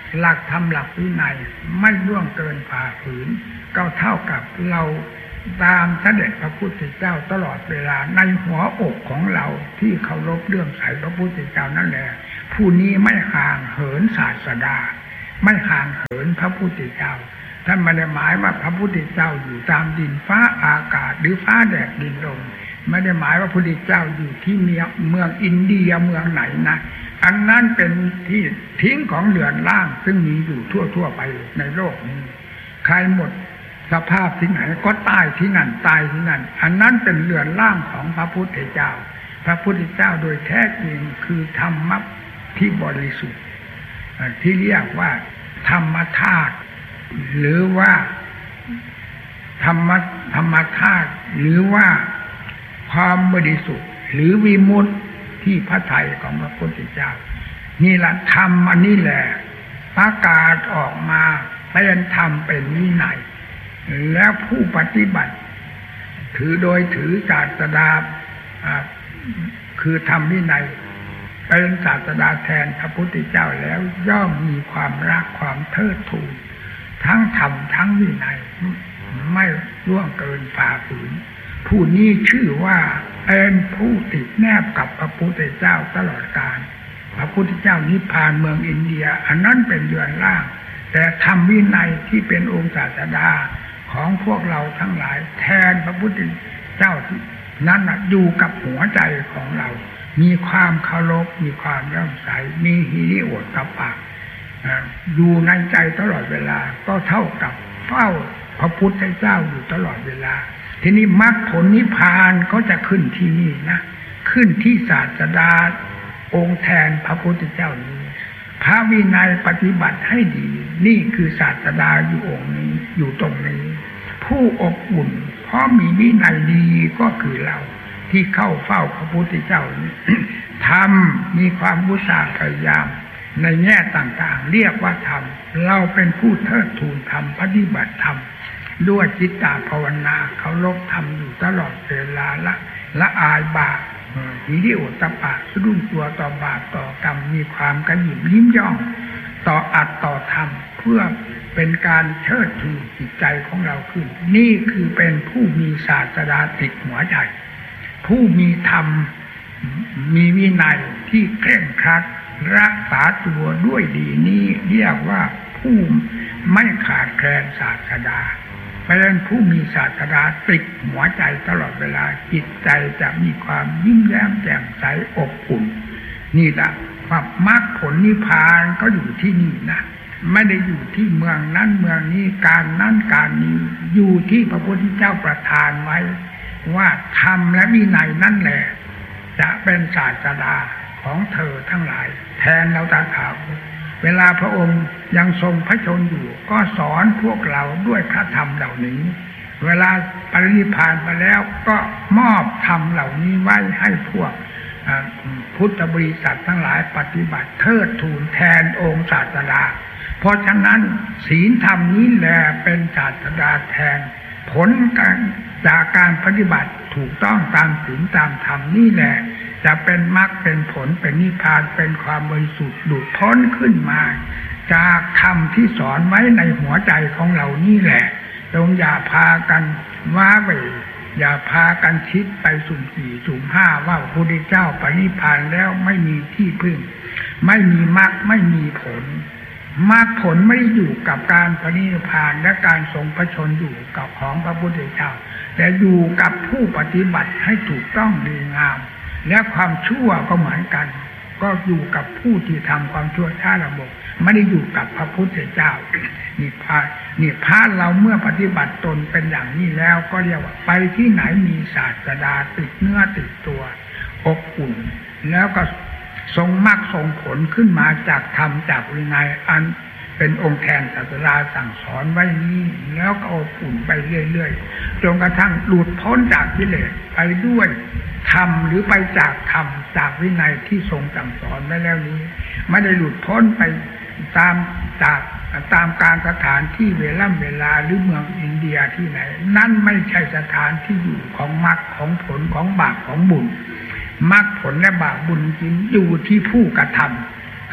หลักธรรมหลักวินัยไม่ล่วงเกินฝ่าฝืนก็เท่ากับเราตามเสด็จพระพุทธเจ้าตลอดเวลาในหัวอกของเราที่เคารพเรื่องใสพระพุทธเจ้านั่นแหละผู้นี้ไม่ห่างเหินศาสดาไม่ห่างเหินพระพุทธเจ้าท่านไม่ได้หมายว่าพระพุทธเจ้าอยู่ตามดินฟ้าอากาศหรือฟ้าแดดดินลมไม่ได้หมายว่าพระพุทธเจ้าอยู่ที่เมืองเมืองอินเดียเมืองไหนนะอันนั้นเป็นที่ทิ้งของเรือนร่างซึ่งมีอยู่ทั่วๆไปในโลกนี้ใครหมดสภาพที่ไหนก็ตายที่นั่นตายที่นั่นอันนั้นเป็นเรือนร่างของพระพุทธเจ้าพระพุทธเจ้าโดยแท้จริงคือธรรมะที่บริสุทธิ์ที่เรียกว่าธรรมธาตุหรือว่าธรรมธรรมธาตุหรือว่าความบริสุทธิ์หรือวิมุตติที่พระทัยของพระพุทธเจ้านี่แหละธรรมอันนี้แหละประกาศออกมาเป็นธรรมเป็นวินัยแล้วผู้ปฏิบัติถือโดยถือศาสดาคือธรรมวินัยเป็นศาสดาแทนพระพุทธเจ้าแล้วย่อมมีความรักความเทิดทูนทั้งธรรมทั้งวินัยไม่ล่วงเกินฝ่าฝืนผู้นี้ชื่อว่าเป็นผู้ติดแนบกับพระพุทธเจ้าตลอดกาลพระพุทธเจ้านิพพานเมืองอินเดียอันนั้นเป็นเรือนร่างแต่ธรรมวินัยที่เป็นองค์ศาสดาของพวกเราทั้งหลายแทนพระพุทธเจ้านั้นอยู่กับหัวใจของเรามีความเคารพมีความเลื่อมใสมีหิริโอตตัปปะอยู่ในใจตลอดเวลาก็เท่ากับเฝ้าพระพุทธเจ้าอยู่ตลอดเวลาทีนี้มรรคผลนิพพานก็จะขึ้นที่นี่นะขึ้นที่ศาสดาองค์แทนพระพุทธเจ้านี้พระวินัยปฏิบัติให้ดีนี่คือศาสดาอยู่องค์นี้อยู่ตรงนี้ผู้อบอุ่นเพราะมีวินัยดีก็คือเราที่เข้าเฝ้าพระพุทธเจ้านี้ ทำมีความอุตสาห์พยายามในแง่ต่างๆเรียกว่าธรรมเราเป็นผู้เทิดทูนธรรมปฏิบัติธรรมด้วยจิตตภาวนาเคารพธรรมอยู่ตลอดเวลาละละอายบาปหิริโอตตัปปะสะดุ้งตัวต่อบาปต่อกรรมมีความกระหยิ่มยิ้มย่องต่ออัตต่อธรรมเพื่อเป็นการเชิดชูจิตใจของเราขึ้นนี่คือเป็นผู้มีศาสดาติดหัวใจผู้มีธรรมมีวินัยที่เคร่งครัดรักษาตัวด้วยดีนี้เรียกว่าผู้ไม่ขาดแคลนศาสดาเป็นผู้มีศาสดาติดหัวใจตลอดเวลาจิตใจจะมีความยิ้มแย้มแจ่มใสอบอุ่นนี่แหละความมรรคผลนิพพานก็อยู่ที่นี่นะไม่ได้อยู่ที่เมืองนั้นเมืองนี้การนั้นการนี้อยู่ที่พระพุทธเจ้าประทานไว้ว่าธรรมและวินัยนั่นแหละจะเป็นศาสดาของเธอทั้งหลายแทนเราตาขาวเวลาพระองค์ยังทรงพระชนอยู่ก็สอนพวกเราด้วยพระธรรมเหล่านี้เวลาปรินิพพานไปแล้วก็มอบธรรมเหล่านี้ไว้ให้พวกพุทธบริษัททั้งหลายปฏิบัติเทิดทูนแทนองค์ศาสดาเพราะฉะนั้นศีลธรรมนี้แหละเป็นศาสดาแทนผลการจากการปฏิบัติถูกต้องตามศีลตามธรรมนี่แหละจะเป็นมรรคเป็นผลเป็นนิพพานเป็นความบริสุทธิ์หลุดพ้นขึ้นมาจากธรรมที่สอนไว้ในหัวใจของเรานี่แหละจงอย่าพากันว้าเหวอย่าพากันคิดไปสุ่มสี่สุ่มห้าว่าพระพุทธเจ้าปรินิพพานแล้วไม่มีที่พึ่งไม่มีมรรคไม่มีผลมรรคผลไม่ได้อยู่กับการปรินิพพานและการทรงพระชนอยู่กับของพระพุทธเจ้าแต่อยู่กับผู้ปฏิบัติให้ถูกต้องดีงามและความชั่วก็เหมือนกันก็อยู่กับผู้ที่ทำความชั่วช้าระบบไม่ได้อยู่กับพระพุทธเจ้านี่พานี่พาเราเมื่อปฏิบัติตนเป็นอย่างนี้แล้วก็เรียกว่าไปที่ไหนมีศาสดาติดเนื้อติดตัวอบอุ่นแล้วก็ทรงมรรคทรงผลขึ้นมาจากธรรมจากวินัยอันเป็นองค์แทนศาสดาสั่งสอนไว้นี้แล้วก็อบอุ่นไปเรื่อยๆจนกระทั่งหลุดพ้นจากกิเลสไปด้วยธรรมหรือไปจากธรรมจากวินัยที่ทรงสั่งสอนไว้แล้วนี้ไม่ได้หลุดพ้นไปตามจากตามการสถานที่เวลาเวลาหรือเมืองอินเดียที่ไหนนั่นไม่ใช่สถานที่อยู่ของมรรคของผลของบาปของบุญมรรคผลและบาปบุญจริงอยู่ที่ผู้กระทำ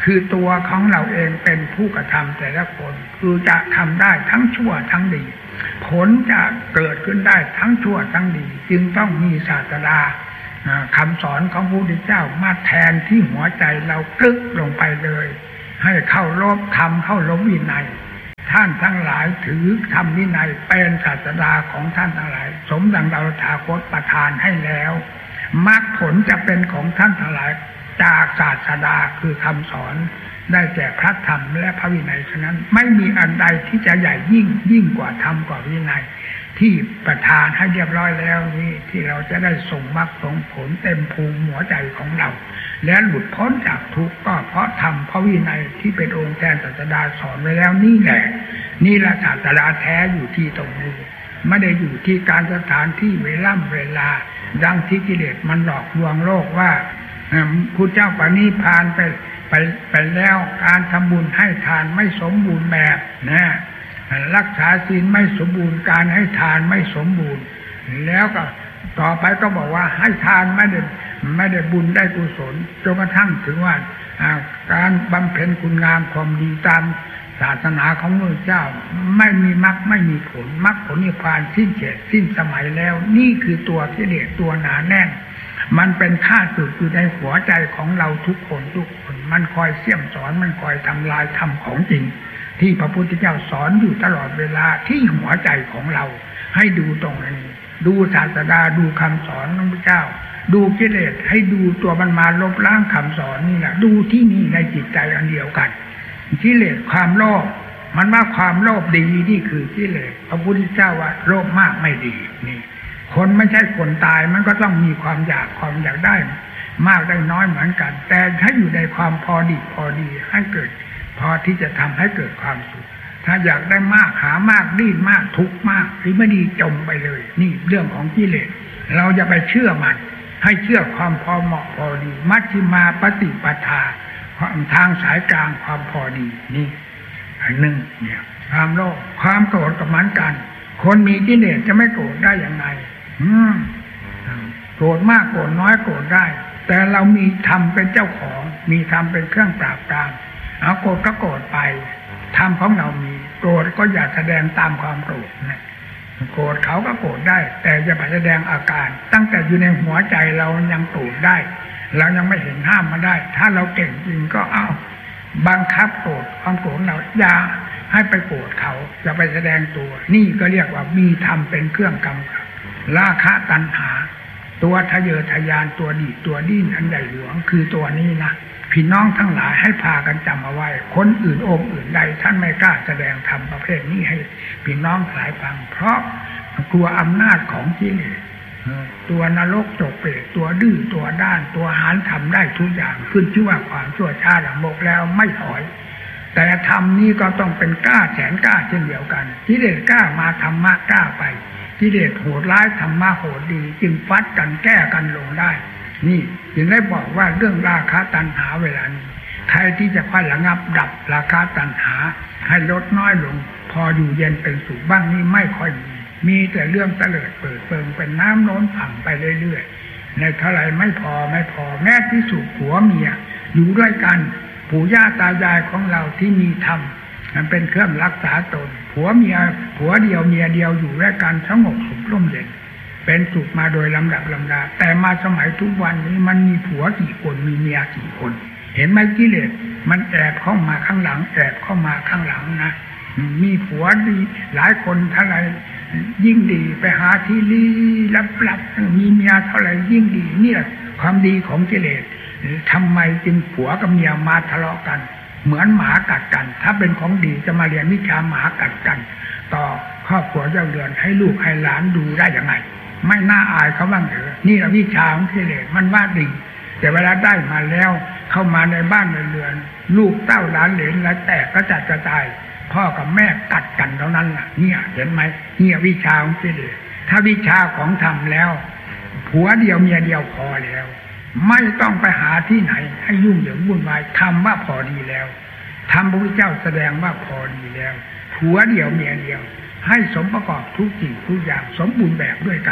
คือตัวของเราเองเป็นผู้กระทำแต่ละคนคือจะทำได้ทั้งชั่วทั้งดีผลจะเกิดขึ้นได้ทั้งชั่วทั้งดีจึงต้องมีศาสดาคำสอนของพระพุทธเจ้ามาแทนที่หัวใจเรากึกลงไปเลยให้เข้ารบธรรมเข้ารบวินัยท่านทั้งหลายถือธรรมวินัยเป็นศาสดาของท่านทั้งหลายสมดังเราตถาคตประทานให้แล้วมรรคผลจะเป็นของท่านทั้งหลายจากศาสดาคือคำสอนได้แก่พระธรรมและพระวินัยฉะนั้นไม่มีอันใดที่จะใหญ่ยิ่งยิ่งกว่าธรรมกว่าวินัยที่ประทานให้เรียบร้อยแล้วนี้ที่เราจะได้ส่งมรรคส่งผลเต็มภูมิหัวใจของเราและหลุดพ้นจากทุกข์ก็เพราะธรรมพระวินัยที่เป็นองค์แทนศาสดาสอนไว้แล้วนี่แหละนี่ละศาสดาแท้อยู่ที่ตรงนี้ไม่ได้อยู่ที่การสถานที่เวลาเวลาดังที่กิเลสมันหลอกลวงโลกว่าพุทธเจ้าปณิพานไปไปไปแล้วการทำบุญให้ทานไม่สมบูรณ์แบบนะรักษาศีลไม่สมบูรณ์การให้ทานไม่สมบูรณ์แล้วก็ต่อไปก็บอกว่าให้ทานไม่ได้ไม่ได้บุญได้กุศลจนกระทั่งถึงว่าการบำเพ็ญคุณงามความดีตามศาสนาของพระเจ้าไม่มีมรรคไม่มีผลมรรคผลนิพพานสิ้นเขตสิ้นสมัยแล้วนี่คือตัวกิเลสตัวหนาแน่นมันเป็นข้าศึกอยู่ในหัวใจของเราทุกคนทุกคนมันคอยเสี่ยมสอนมันคอยทำลายธรรมของจริงที่พระพุทธเจ้าสอนอยู่ตลอดเวลาที่หัวใจของเราให้ดูตรงนี้ดูศาสดาดูคำสอนของพระเจ้าดูกิเลสให้ดูตัวมันมาลบล้างคำสอนนี่แหละดูที่นี่ในจิตใจอันเดียวกันกิเลสความโลภมันว่าความโลภดีนี่คือกิเลสพระพุทธเจ้าว่าโลภมากไม่ดีนี่คนไม่ใช่คนตายมันก็ต้องมีความอยากความอยากได้มากได้น้อยเหมือนกันแต่ถ้าอยู่ในความพอดีพอดีให้เกิดพอที่จะทำให้เกิดความสุขถ้าอยากได้มากหามากดิ้นมากทุกข์มากหรือไม่ดีจมไปเลยนี่เรื่องของกิเลสเราจะไปเชื่อมันให้เชื่อความพอเหมาะพอดีมัชฌิมาปฏิปทาทางสายกลางความพอดีนี่อันหนึ่งเนี่ยความโลภความโกรธกับมันกันคนมีกิเลสจะไม่โกรธได้อย่างไรอืมโกรธมากโกรธน้อยโกรธได้แต่เรามีธรรมเป็นเจ้าของมีธรรมเป็นเครื่องปราบปรามเอาโกรธก็โกรธไปธรรมของเรามีโกรธก็อย่าแสดงตามความโกรธนะโกรธเขาก็โกรธได้แต่อย่าไปแสดงอาการตั้งแต่อยู่ในหัวใจเรายังโกรธได้เรายังไม่เห็นห้ามมาได้ถ้าเราเก่งจริงก็เอาบังคับโกรธความโกรธเราอย่าให้ไปโกรธเขาจะไปแสดงตัวนี่ก็เรียกว่ามีธรรมเป็นเครื่องกำกับราคะตัณหาตัวทะเยอทะยานตัวดีตัวดิ้นอันใหญ่หลวงคือตัวนี้นะพี่น้องทั้งหลายให้พากันจำเอาไว้คนอื่นองค์อื่นใดท่านไม่กล้าแสดงธรรมประเภทนี้ให้พี่น้องหลายฟังเพราะกลัวอำนาจของกิเลสตัวนรกจกเปรตตัวดื้อตัวด้านตัวหานทำได้ทุกอย่างขึ้นชื่อว่าความชั่วช้าหลังโมกแล้วไม่ถอยแต่ธรรมนี้ก็ต้องเป็นกล้าแสนกล้าเช่นเดียวกันกิเลสกล้ามาธรรมะกล้าไปกิเลสโหดร้ายธรรมะโหดดีจึงฟัดกันแก้กันลงได้นี่จึงได้บอกว่าเรื่องราคะตัณหาเวลานี้ใครที่จะค่อยระงับดับราคะตัณหาให้ลดน้อยลงพออยู่เย็นเป็นสุขบ้างนี่ไม่ค่อยมีมีแต่เรื่องเตลิดเปิดเปิงเป็นน้ำโน้นผังไปเรื่อยๆในเท่าไรไม่พอไม่พอแม้ที่สุดผัวเมียอยู่ด้วยกันปู่ย่าตายายของเราที่มีธรรมมันเป็นเครื่องรักษาตนผัวเมียผัวเดียวเมียเดียวอยู่ด้วยกันสงบสุขร่มเย็นเป็นสุขมาโดยลำดับลำดาแต่มาสมัยทุกวันนี้มันมีผัวกี่คนมีเมียกี่คนเห็นไหมกิเลสมันแอบเข้ามาข้างหลังแอบเข้ามาข้างหลังนะมีผัวดีหลายคนเท่าไรยิ่งดีไปหาที่ลี้ลับๆมีเมียเท่าไรยิ่งดีเนี่ยความดีของกิเลสทำไมจึงผัวกับเมียมาทะเลาะกันเหมือนหมากัดกันถ้าเป็นของดีจะมาเรียนวิชาหมากัดกันต่อครอบครัวเจ้าเรือนให้ลูกให้หลานดูได้ยังไงไม่น่าอายเขาบ้างเหรอนี่แหละวิชาของกิเลสมันว่าดีแต่เวลาได้มาแล้วเข้ามาในบ้านในเรือนลูกเต้าหลานเหลนแล้วแตกกระจัดกระจายพ่อกับแม่กัดกันเท่านั้นล่ะเนี่ยเห็นไหมเนี่ยวิชาของกิเลสถ้าวิชาของธรรมแล้วผัวเดียวเมียเดียวพอแล้วไม่ต้องไปหาที่ไหนให้ยุ่งเหยิงวุ่นวายทำว่าพอดีแล้วทำพระพุทธเจ้าแสดงว่าพอดีแล้วผัวเดียวเมียเดียวให้สมประกอบทุกสิ่งทุกอย่างสมบูรณ์แบบด้วยกัน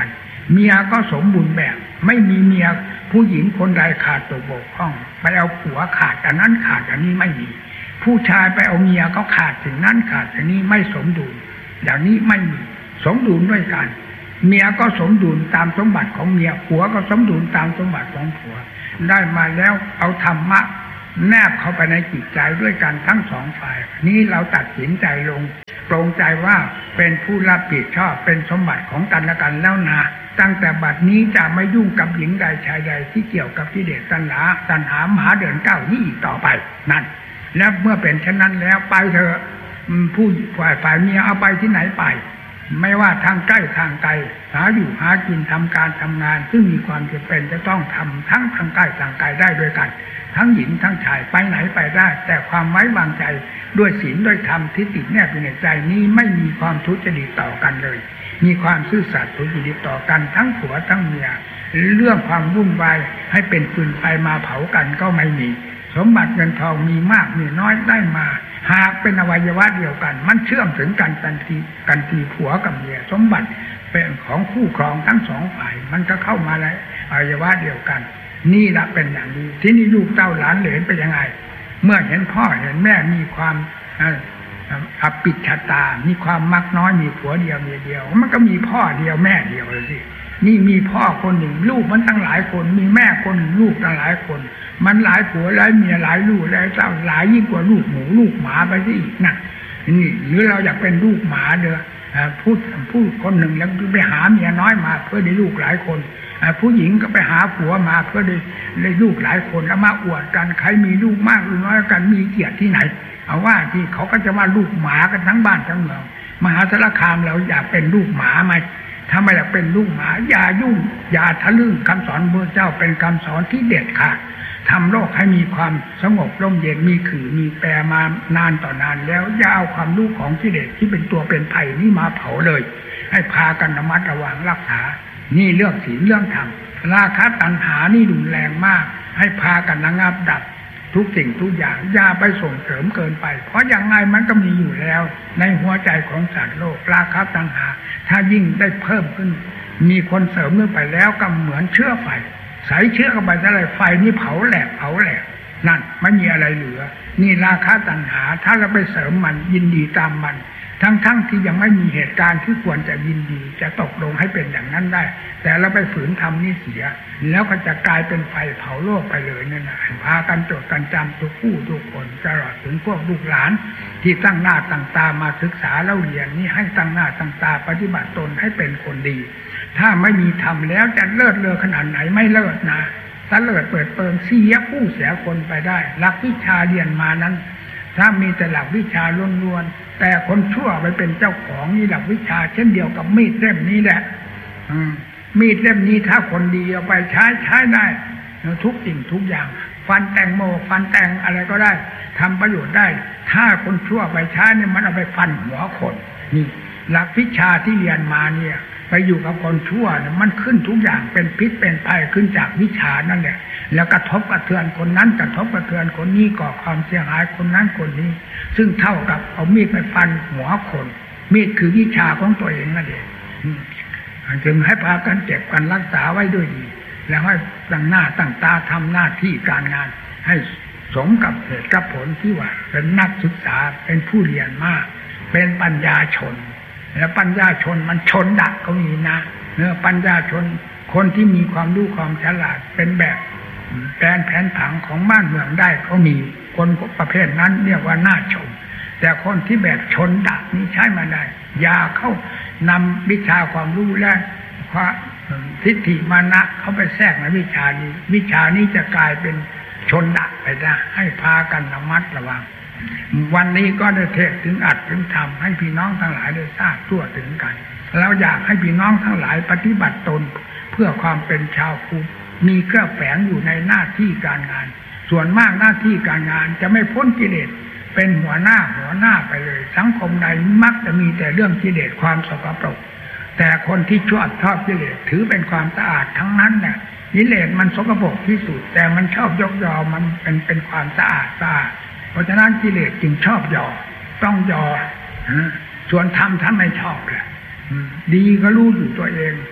เมียก็สมบูรณ์แบบไม่มีเมียผู้หญิงคนใดขาดตกบกพร่องไปเอาผัวขาดอันนั้นขาดอันนี้ไม่มีผู้ชายไปเอาเมียก็ขาดสิ่งนั้นขาดสิ่งนี้ไม่สมดุลอย่างนี้ไม่มีสมดุลด้วยกันเมียก็สมดุลตามสมบัติของเมียผัวก็สมดุลตามสมบัติของผัวได้มาแล้วเอาธรรมะแนบเข้าไปในจิตใจด้วยกันทั้งสองฝ่ายนี้เราตัดสินใจลงปรงใจว่าเป็นผู้รับผิดชอบเป็นสมบัติของกันและกันแล้วนะตั้งแต่บัดนี้จะไม่ยุ่งกับหญิงใดชายใดที่เกี่ยวกับกิเลสตัณหาตัณหามหาเดินเก้านี้อีกต่อไปนั่นแล้วเมื่อเป็นเช่นนั้นแล้วไปเถอะผู้ฝ่ายฝ่ายเมียเอาไปที่ไหนไปไม่ว่าทางใกล้ทางไกลหาอยู่หากินทำการทำงานซึ่งมีความจำเป็นจะต้องทำทั้งทางใกล้ทางไกลได้ด้วยกันทั้งหญิงทั้งชายไปไหนไปได้แต่ความไว้วางใจด้วยศีลด้วยธรรมที่ติดแนบอยู่ในใจนี้ไม่มีความทุจริตต่อกันเลยมีความซื่อสัตย์สุจริตต่อกันทั้งผัวทั้งเมียเรื่องความวุ่นวายให้เป็นปืนไฟมาเผากันก็ไม่มีสมบัติเงินทองมีมากมีน้อยได้มาหากเป็นอวัยวะเดียวกันมันเชื่อมถึงกันทันทีกันทีผัวกับเมียสมบัติเป็นของคู่ครองทั้งสองฝ่ายมันก็เข้ามาในอวัยวะเดียวกันนี่ละเป็นอย่างนี้ที่นี่ลูกเต้าหลานเหลนเป็นยังไงเมื่อเห็นพ่อเห็นแม่มีความอภิชาตามีความมักน้อยมีผัวเดียวเมียเดียวมันก็มีพ่อเดียวแม่เดียวเลยสินี่มีพ่อคนหนึ่งลูกมันตั้งหลายคนมีแม่คนหนึ่งลูกตั้งหลายคนมันหลายผัวหลายเมียหลายลูกหลายเจ้าหลายยิ่งกว่าลูกหมูลูกหมาไปซะอีกนะนี่หรือเราอยากเป็นลูกหมาเด้อพูดพูดคนหนึ่งแล้วไปหาเมียน้อยมาเพื่อได้ลูกหลายคนผู้หญิงก็ไปหาผัวมาเพื่อได้ได้ลูกหลายคนแล้วมาอวดกันใครมีลูกมากหรือน้อยกันมีเกียรติที่ไหนเอาว่าที่เขาก็จะว่าลูกหมากันทั้งบ้านทั้งเมืองมหาสารคามเราอยากเป็นลูกหมาไหมถ้าไม่อยากเป็นลูกหมาอย่ายุ่งอย่าทะลึ่งคำสอนพระเจ้าเป็นคำสอนที่เด็ดขาดทำโลกให้มีความสงบร่มเย็นมีขื่อมีแปรมานานต่อนานแล้วอย่าเอาความรู้ของกิเลสที่เป็นตัวเป็นภัยนี่มาเผาเลยให้พากันระมัดระวังรักษานี่เรื่องศีลเรื่องธรรมราคะตัณหานี่รุนแรงมากให้พากันระงับดับทุกสิ่งทุกอย่างอย่าไปส่งเสริมเกินไปเพราะอย่างไงมันก็มีอยู่แล้วในหัวใจของสัตว์โลกราคะตัณหาถ้ายิ่งได้เพิ่มขึ้นมีคนเสริมขึ้นไปแล้วก็เหมือนเชื้อไฟใส่เชื้อเข้าไปอะไรไฟนี่เผาแหลกเผาแหลกนั่นไม่มีอะไรเหลือนี่ราคะตัณหาถ้าเราไปเสริมมันยินดีตามมันทั้งๆ ท, ที่ยังไม่มีเหตุการณ์ที่ควรจะยินดีจะตกลงให้เป็นอย่างนั้นได้แต่เราไปฝืนทำนี่เสียแล้วก็จะกลายเป็นไฟเผาโลกไปเลยนั่นนะพากันจดกันจำทุกผู้ทุกคนตลอดถึงพวกลูกหลานที่ตั้งหน้าตั้งตามาศึกษาเล่าเรียนนี่ให้ตั้งหน้าตั้งตาปฏิบัติตนให้เป็นคนดีถ้าไม่มีธรรมแล้วจะเลิศเลอขนาดไหนไม่เลิศนะถ้าเลิศเปิดเปิงเสียผู้เสียคนไปได้หลักวิชาเรียนมานั้นถ้ามีแต่หลักวิชาล้วนๆแต่คนชั่วไปเป็นเจ้าของนี่หลักวิชาเช่นเดียวกับมีดเล่มนี้แหละมีดเล่มนี้ถ้าคนดีเอาไปใช้ใช้ได้ทุกสิ่งทุกอย่างฟันแตงโมฟันแตงอะไรก็ได้ทำประโยชน์ได้ถ้าคนชั่วไปใช้เนี่ยมันเอาไปฟันหัวคนนี่หลักวิชาที่เรียนมาเนี่ยไปอยู่กับคนชั่วเนี่ยมันขึ้นทุกอย่างเป็นพิษเป็นภัยขึ้นจากวิชานั่นแหละแล้วกระทบกระเทือนคนนั้นกระทบกระเทือนคนนี้ก่อความเสียหายคนนั้นคนนี้ซึ่งเท่ากับเอามีดไปฟันหัวคนมีดคือวิชาของตัวเองนั่นเองจึงให้พากันเก็บกันรักษาไว้ด้วยดีแล้วให้ตั้งหน้าตั้งตาทำหน้าที่การงานให้สมกับเหตุกับผลที่ว่าเป็นนักศึกษาเป็นผู้เรียนมากเป็นปัญญาชนแล้วปัญญาชนมันชนดักก็มีนะเนื้อปัญญาชนคนที่มีความรู้ความฉลาดเป็นแบบแผนแผนผังของบ้านเมืองได้เขามีคนประเภทนั้นเรียกว่าน่าชมแต่คนที่แบบชนดักนี้ใช้มาได้อย่าเข้านำวิชาความรู้และความทิฏฐิมานะเข้าไปแทรกในวิชานี้วิชานี้จะกลายเป็นชนดักไปได้ให้พากันระมัดระวังวันนี้ก็ได้เทศถึงอัดถึงทำให้พี่น้องทั้งหลายได้ทราบทั่วถึงกันแล้วอยากให้พี่น้องทั้งหลายปฏิบัติตนเพื่อความเป็นชาวพุทธมีเครื่องแฝงอยู่ในหน้าที่การงานส่วนมากหน้าที่การงานจะไม่พ้นกิเลสเป็นหัวหน้าหัวหน้าไปเลยสังคมใดมักจะมีแต่เรื่องกิเลสความสกปรกแต่คนที่ชอบชอบกิเลสถือเป็นความสะอาดทั้งนั้นแหละกิเลสมันสกปรกที่สุดแต่มันชอบยกยอมันเป็นเป็นความสะอาดสะอาดเพราะฉะนั้นกิเลสจึงชอบยอต้องยอส่วนธรรมท่านไม่ชอบแหละดีก็รู้อยู่ตัวเอง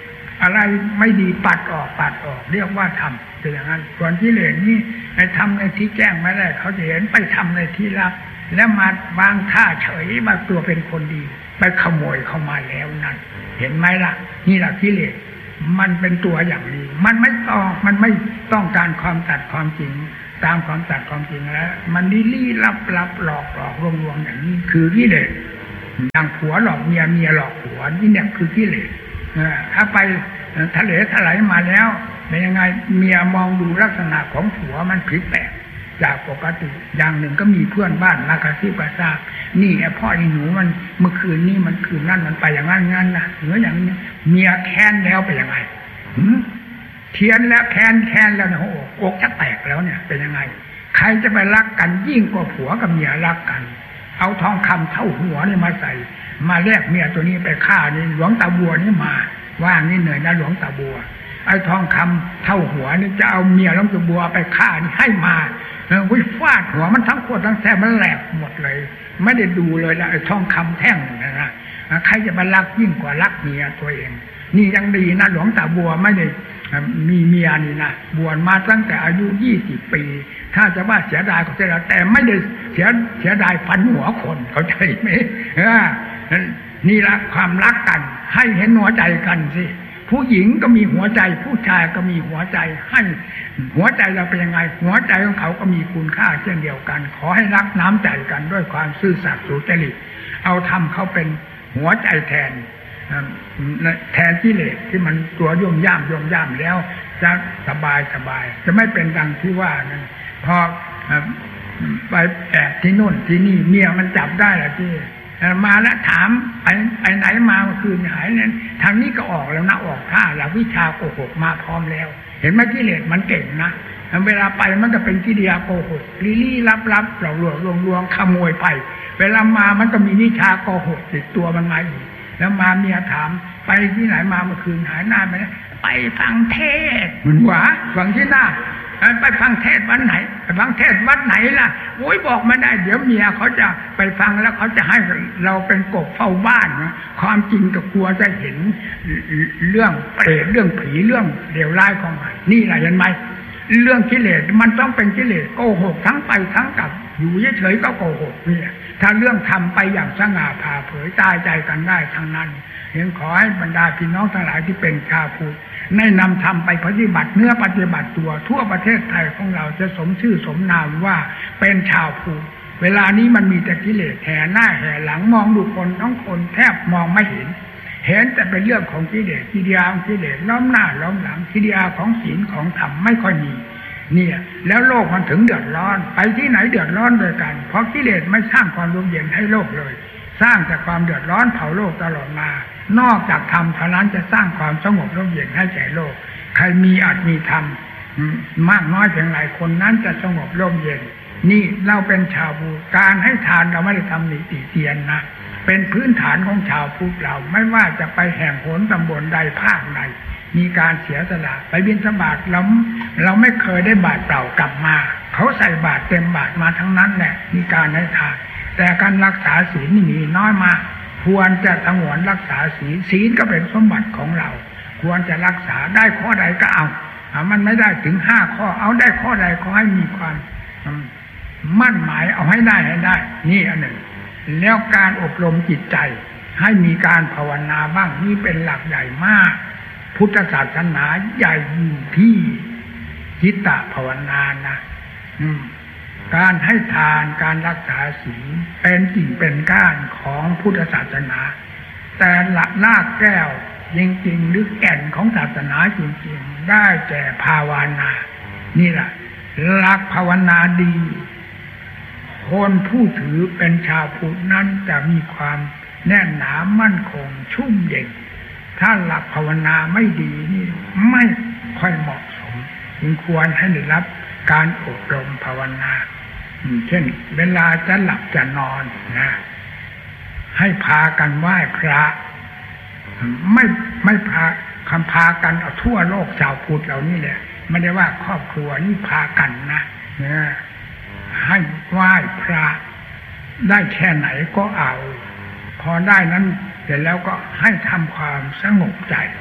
อะไรไม่ดีปัดออกปัดออกเรียกว่าทำเป็นอย่างนั้นส่วนกิเลสนี่ในทำในที่แจ้งไม่ได้เขาจะเห็นไปทำในที่ลับแล้วมาวางท่าเฉยมาตัวเป็นคนดีไปขโมยเข้ามาแล้วนั่นเห็นไหมล่ะนี่แหละกิเลสมันเป็นตัวอย่างนี้มันไม่ต้องมันไม่ต้องการความตัดความจริงตามความตัดความจริงแล้วมันลี้ลี้ลับลับหลอกหลอกลวงลวงอย่างนี้คือกิเลสอย่างผัวหลอกเมียเมียหลอกผัวนี่เนี่ยคือกิเลสถ้าไปทะเลถลายมาแล้วเป็นยังไงเมียมองดูลักษณะของผัวมันผิดแปลกจากปกติอย่างหนึ่งก็มีเพื่อนบ้านมากระซิบกระซาบนี่ไอ้พ่อไอ้หนูมันเมื่อคืนนี่มันคืนนั่นมันไปอย่างนั้นงั้นนะหรืออย่างนี้เมียแค้นแล้วไปยังไงเทียนแล้วแค้นแค้นแล้วเนี่ยโอ้โหอกจะแตกแล้วเนี่ยเป็นยังไงใครจะไปรักกันยิ่งกว่าผัวกับเมียรักกันเอาทองคำเท่าหัวนี่มาใส่มาแลกเมียตัวนี้ไปฆ่านี่หลวงตาบัวนี่มาว่านี่เหนื่อยนะหลวงตาบัวไอ้ทองคำเท่าหัวนี่จะเอาเมียหลวงตาบัวไปฆ่านี่ให้มาวิฟาดหัวมันทั้งขวดทั้งแท้มันแหลกหมดเลยไม่ได้ดูเลยนะไอ้ทองคำแท่งนะนะใครจะมารักยิ่งกว่ารักเมียตัวเองนี่ยังดีนะหลวงตาบัวไม่ได้มีเมียนี่นะบวชมาตั้งแต่อายุยี่สิบปีถ้าจะว่าเสียดายก็เสียดายแต่ไม่ได้เสียเสียดายฟันหัวคนเข้าใจไหมนี่ละความรักกันให้เห็นหัวใจกันสิผู้หญิงก็มีหัวใจผู้ชายก็มีหัวใจให้หัวใจเราเป็นยังไงหัวใจของเขาก็มีคุณค่าเช่นเดียวกันขอให้รักน้ำใจกันด้วยความซื่อสัตย์สุจริตเอาทำเขาเป็นหัวใจแทนแทนกิเลสที่มันตัวโยมย่ามโยมย่ามแล้วจะสบายสบายจะไม่เป็นดังที่ว่านั้นพอไปแอบที่นู่นที่นี่เมียมันจับได้แหละที่มาแล้วถามไปไปไหนมาเมื่อคืนหายนั้นทางนี้ก็ออกแล้วนะออกท่าแล้ววิชาโกหกมาพร้อมแล้วเห็นไหมกิเลสมันเก่งนะเวลาไปมันก็เป็นกิริยาโกหกลี้ลี้ลับลับหลอกลวงลวงลวงขโมยไปเวลามามันก็มีวิชาโกหกติดตัวมันมาอีกแล้วมาเมียถามไปที่ไหนมาเมื่อคืนหายหน้าไปไปฟังเทศเหมือนหวาฟังที่หน้าไปฟังเทศวัดไหนไปฟังเทศวัดไหนล่ะโอ้ยบอกไม่ได้เดี๋ยวเมียเขาจะไปฟังแล้วเขาจะให้เราเป็นกบเฝ้าบ้านนะความจริงก็กลัวจะเห็นเรื่องเปรตเรื่องผีเรื่องเดี่ยวร้ายของมันนี่แหละเห็นไหมเรื่องกิเลสมันต้องเป็นกิเลสโกหกทั้งไปทั้งกลับอยู่เฉยๆก็โกหกเนี่ยถ้าเรื่องทำไปอย่างสง่าผ่าเผยตายใจกันได้ทั้งนั้นเห็นขอให้บรรดาพี่น้องทั้งหลายที่เป็นชาวพุทธได้นำธรรมไปปฏิบัติเนื้อปฏิบัติตัวทั่วประเทศไทยของเราจะสมชื่อสมนามว่าเป็นชาวพุทธเวลานี้มันมีแต่กิเลสแห่หน้าแห่หลังมองดูคนทั้งคนแทบมองไม่เห็นเห็นแต่เป็นเรื่องของกิเลสกิริยาของกิเลสล้อมหน้าล้อมหลังกิริยาของศีลของธรรมไม่ค่อยมีเนี่ยแล้วโลกมันถึงเดือดร้อนไปที่ไหนเดือดร้อนโดยกันเพราะกิเลสไม่สร้างความร่มเย็นให้โลกเลยสร้างแต่ความเดือดร้อนเผาโลกตลอดมานอกจากธรรมเท่านั้นจะสร้างความสงบร่มเย็นให้แก่โลกใครมีอาจมีธรรมมากน้อยเพียงไรคนนั้นจะสงบร่มเย็นนี่เราเป็นชาวพุทธการให้ทานเราไม่ได้ทำหนีติเตียนนะเป็นพื้นฐานของชาวพุทธเราไม่ว่าจะไปแห่งหนตำบลใดภาคใดมีการเสียสละไปบิณฑบาตเราเราไม่เคยได้บาตรเปล่ากลับมาเขาใส่บาตรเต็มบาตรมาทั้งนั้นแหละมีการให้ทานแต่การรักษาศีลนี่มีน้อยมากควรจะสงวนรักษาศีลศีลก็เป็นสมบัติของเราควรจะรักษาได้ข้อใดก็เอามันไม่ได้ถึงห้าข้อเอาได้ข้อใดขอให้มีความมั่นหมายเอาให้ได้ให้ได้นี่อันหนึ่งแล้วการอบรมจิตใจให้มีการภาวนาบ้างนี่เป็นหลักใหญ่มากพุทธศาสนาใหญ่ที่จิตตภาวนานะการให้ทานการรักษาศีลเป็นกิ่งเป็นก้านของพุทธศาสนาแต่หลักรากแก้วจริงๆหรือแก่นของศาสนาจริงๆได้แก่ภาวนานี่แหละหลักภาวนาดีคนผู้ถือเป็นชาวพุทธนั้นจะมีความแน่นหนามั่นคงชุ่มเย็นถ้าหลักภาวนาไม่ดีนี่ไม่ค่อยเหมาะสมจึงควรให้ได้รับการอบรมภาวนาเช่นเวลาจะหลับจะนอนนะให้พากันไหว้พระไม่ไม่พาคำพากันเอาทั่วโลกชาวพุทธเหล่านี้แหละไม่ได้ว่าครอบครัวนี่พากันนะนะให้ไหว้พระได้แค่ไหนก็เอาพอได้นั้นเสร็จแล้วก็ให้ทำความสงบใจ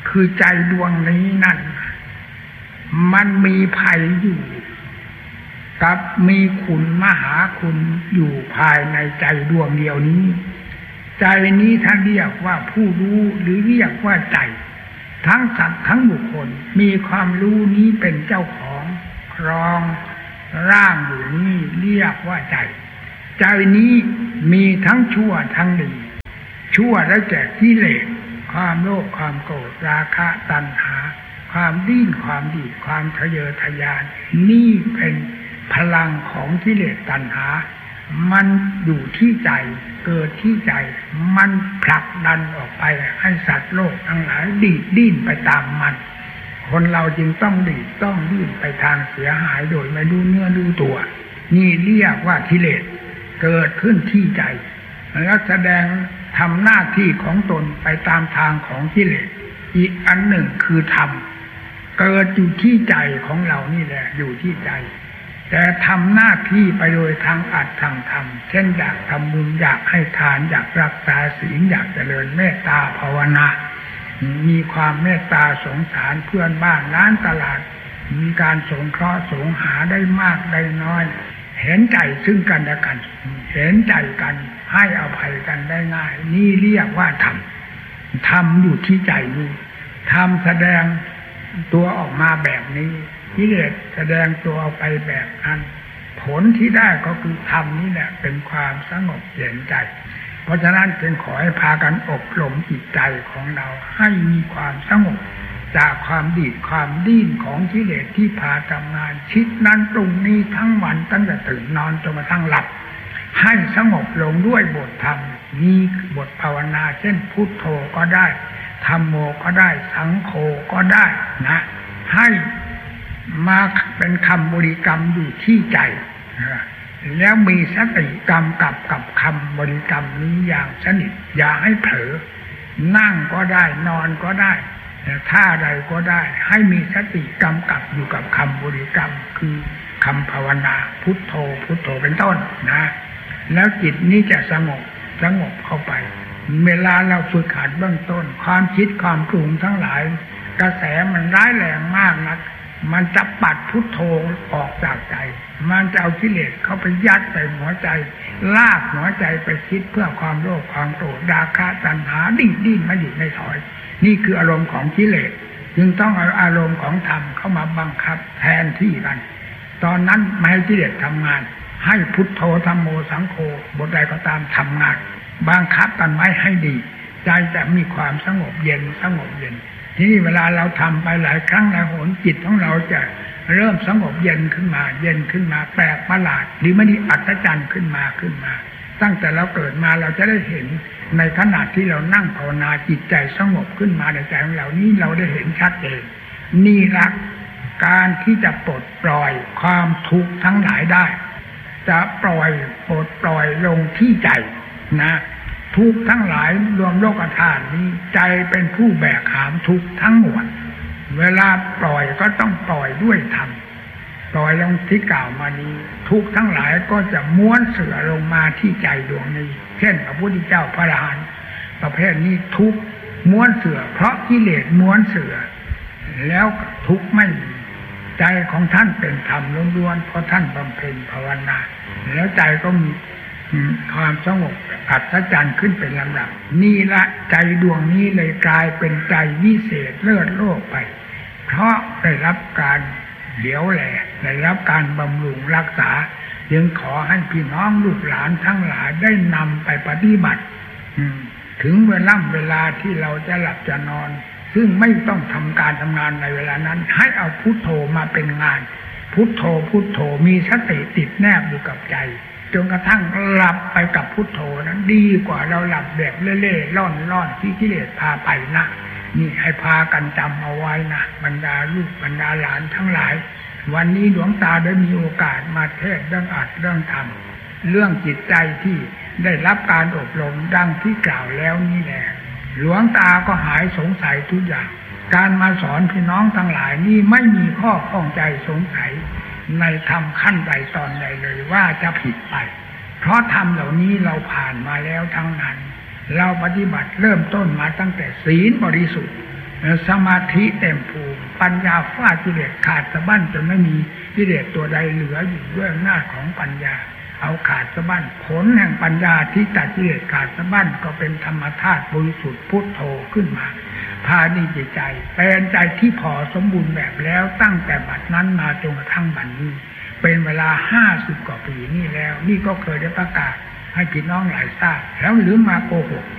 คือใจดวงนี้นั่นมันมีภัยอยู่กับมีคุณมหาคุณอยู่ภายในใจดวงเดียวนี้ใจนี้ท่านเรียกว่าผู้รู้หรือเรียกว่าใจทั้งสัตว์ทั้งบุคคลมีความรู้นี้เป็นเจ้าของครองร่างอยู่นี้เรียกว่าใจใจนี้มีทั้งชั่วทั้งดีชั่วแล้วแก่กิเลสความโลภความโกรธราคะตัณหาความดิ้นความดีดความทะเยอทะยานนี่เป็นพลังของกิเลสตัณหามันอยู่ที่ใจเกิดที่ใจมันผลักดันออกไปให้สัตว์โลกทั้งหลายดีดดิ้นไปตามมันคนเราจึงต้องดีดต้องดิ้นไปทางเสียหายโดยไม่รู้เนื้อรู้ตัวนี่เรียกว่ากิเลสเกิดขึ้นที่ใจแล้วแสดงทำหน้าที่ของตนไปตามทางของกิเลสอีกอันหนึ่งคือธรรมเกิดอยู่ที่ใจของเรานี่แหละอยู่ที่ใจแต่ทำหน้าที่ไปโดยทางอัดทางธรรมเช่นอยากทำบุญอยากให้ทานอยากรักษาศีลอยากเจริญเมตตาภาวนามีความเมตตาสงสารเพื่อนบ้านร้านตลาดมีการสงเคราะห์สงหาได้มากได้น้อยเห็นใจซึ่งกันและกันเห็นใจกันให้อภัยกันได้ง่ายนี่เรียกว่าธรรมธรรมอยู่ที่ใจนี้ธรรมแสดงตัวออกมาแบบนี้กิเลสแสดงตัวออกไปแบบนั้นผลที่ได้ก็คือธรรมนี่แหละเป็นความสงบเย็นใจเพราะฉะนั้นจึงขอให้พากันอบรมจิตใจของเราให้มีความสงบจากความดีดความดิ้นของกิเลสที่พาทำงานคิดนั้นตรงนี้ทั้งวันตั้งแต่ตื่นนอนจนกระทั่งหลับให้สงบลงด้วยบทธรรมมีบทภาวนาเช่นพุทโธก็ได้ธัมโมก็ได้สังโฆก็ได้นะให้มาเป็นคำบริกรรมอยู่ที่ใจแล้วมีสติกำกับกับคำบริกรรมนี้อย่างสนิทอย่าให้เผลอนั่งก็ได้นอนก็ได้ท่าใดก็ได้ให้มีสติกำกับอยู่กับคำบริกรรมคือคำภาวนาพุทโธพุทโธเป็นต้นนะแล้วจิตนี้จะสงบสงบเข้าไปเวลาเราฝึกหัดเบื้องต้นความคิดความปรุงทั้งหลายกระแสมันร้ายแรงมากนักมันจะปัดพุทโธออกจากใจมันจะเอากิเลสเข้าไปยัดใส่หัวใจลากหัวใจไปคิดเพื่อความโลภความโกรธราคะตัณหาดิ้นดิ้นไม่หยุดไม่ถอยนี่คืออารมณ์ของกิเลสจึงต้องเอาอารมณ์ของธรรมเข้ามาบังคับแทนที่กันตอนนั้นไม่ให้กิเลสทำงานให้พุทโธธัมโมสังโฆบทใดก็ตามทำงานบังคับกันไว้ให้ดีใจจะมีความสงบเย็นสงบเย็นทีนี้เวลาเราทำไปหลายครั้งหลายหนจิตของเราจะเริ่มสงบเย็นขึ้นมาเย็นขึ้นมาแปลกประหลาดหรือไม่ได้อัศจรรย์ขึ้นมาขึ้นมาตั้งแต่เราเกิดมาเราจะได้เห็นในขณะที่เรานั่งภาวนาจิตใจสงบขึ้นมาในใจของเรานี้เราได้เห็นชัดเจนนี่ละการที่จะปลดปล่อยความทุกข์ทั้งหลายได้จะปล่อยปลดปล่อยลงที่ใจนะทุกทั้งหลายรวมโลกธาตุนี้ใจเป็นผู้แบกหามทุกทั้งหมดเวลาปล่อยก็ต้องปล่อยด้วยธรรมปล่อยลงที่กล่าวมานี้ทุกทั้งหลายก็จะม้วนเสื่อลงมาที่ใจดวงนี้เช่นพระพุทธเจ้าพระอรหันต์ประเภทนี้ทุกม้วนเสื่อเพราะกิเลสม้วนเสื่อแล้วทุกไม่มีใจของท่านเป็นธรรมล้วนๆเพราะท่านบำเพ็ญภาวนาแล้วใจก็มีความสงบอัศจรรย์ขึ้นเป็นลำดับนี่ละใจดวงนี้เลยกลายเป็นใจวิเศษเลิศโลกไปเพราะได้รับการเหลียวแลได้รับการบำรุงรักษาจึงขอให้พี่น้องลูกหลานทั้งหลายได้นำไปปฏิบัติถึงเวลาเวลาที่เราจะหลับจะนอนซึ่งไม่ต้องทำการทำงานในเวลานั้นให้เอาพุทโธมาเป็นงานพุทโธพุทโธมีสติติดแนบอยู่กับใจจนกระทั่งหลับไปกับพุทโธนั้นดีกว่าเราหลับแบบเล่ๆล่อนๆที่กิเลสพาไปนะนี่ให้พากันจำเอาไว้นะบรรดาลูกบรรดาหลานทั้งหลายวันนี้หลวงตาได้มีโอกาสมาเทศน์เรื่องอัดเรื่องธรรมเรื่องจิตใจที่ได้รับการอบรมดังที่กล่าวแล้วนี่แหละหลวงตาก็หายสงสัยทุกอย่างการมาสอนพี่น้องทั้งหลายนี่ไม่มีข้อข้องใจสงสัยในธรรมขั้นใดตอนใดเลยว่าจะผิดไปเพราะธรรมเหล่านี้เราผ่านมาแล้วทั้งนั้นเราปฏิบัติเริ่มต้นมาตั้งแต่ศีลบริสุทธิ์สมาธิเต็มภูมิปัญญาฟาดกิเลสขาดสะบั้นจนไม่มีกิเลสตัวใดเหลืออยู่ด้วยอำนาจของปัญญาเอาขาดสะบั้นผลแห่งปัญญาที่ตัดกิเลสขาดสะบั้นก็เป็นธรรมธาตุบริสุทธิ์พุทโธขึ้นมาพาดีใจใจเป็นใจที่พอสมบูรณ์แบบแล้วตั้งแต่บัดนั้นมาจนกระทั่งบัดนี้เป็นเวลาห้าสิบกว่าปีนี่แล้วนี่ก็เคยได้ประกาศให้พี่น้องหลายทราบแล้วหรือมาโกหก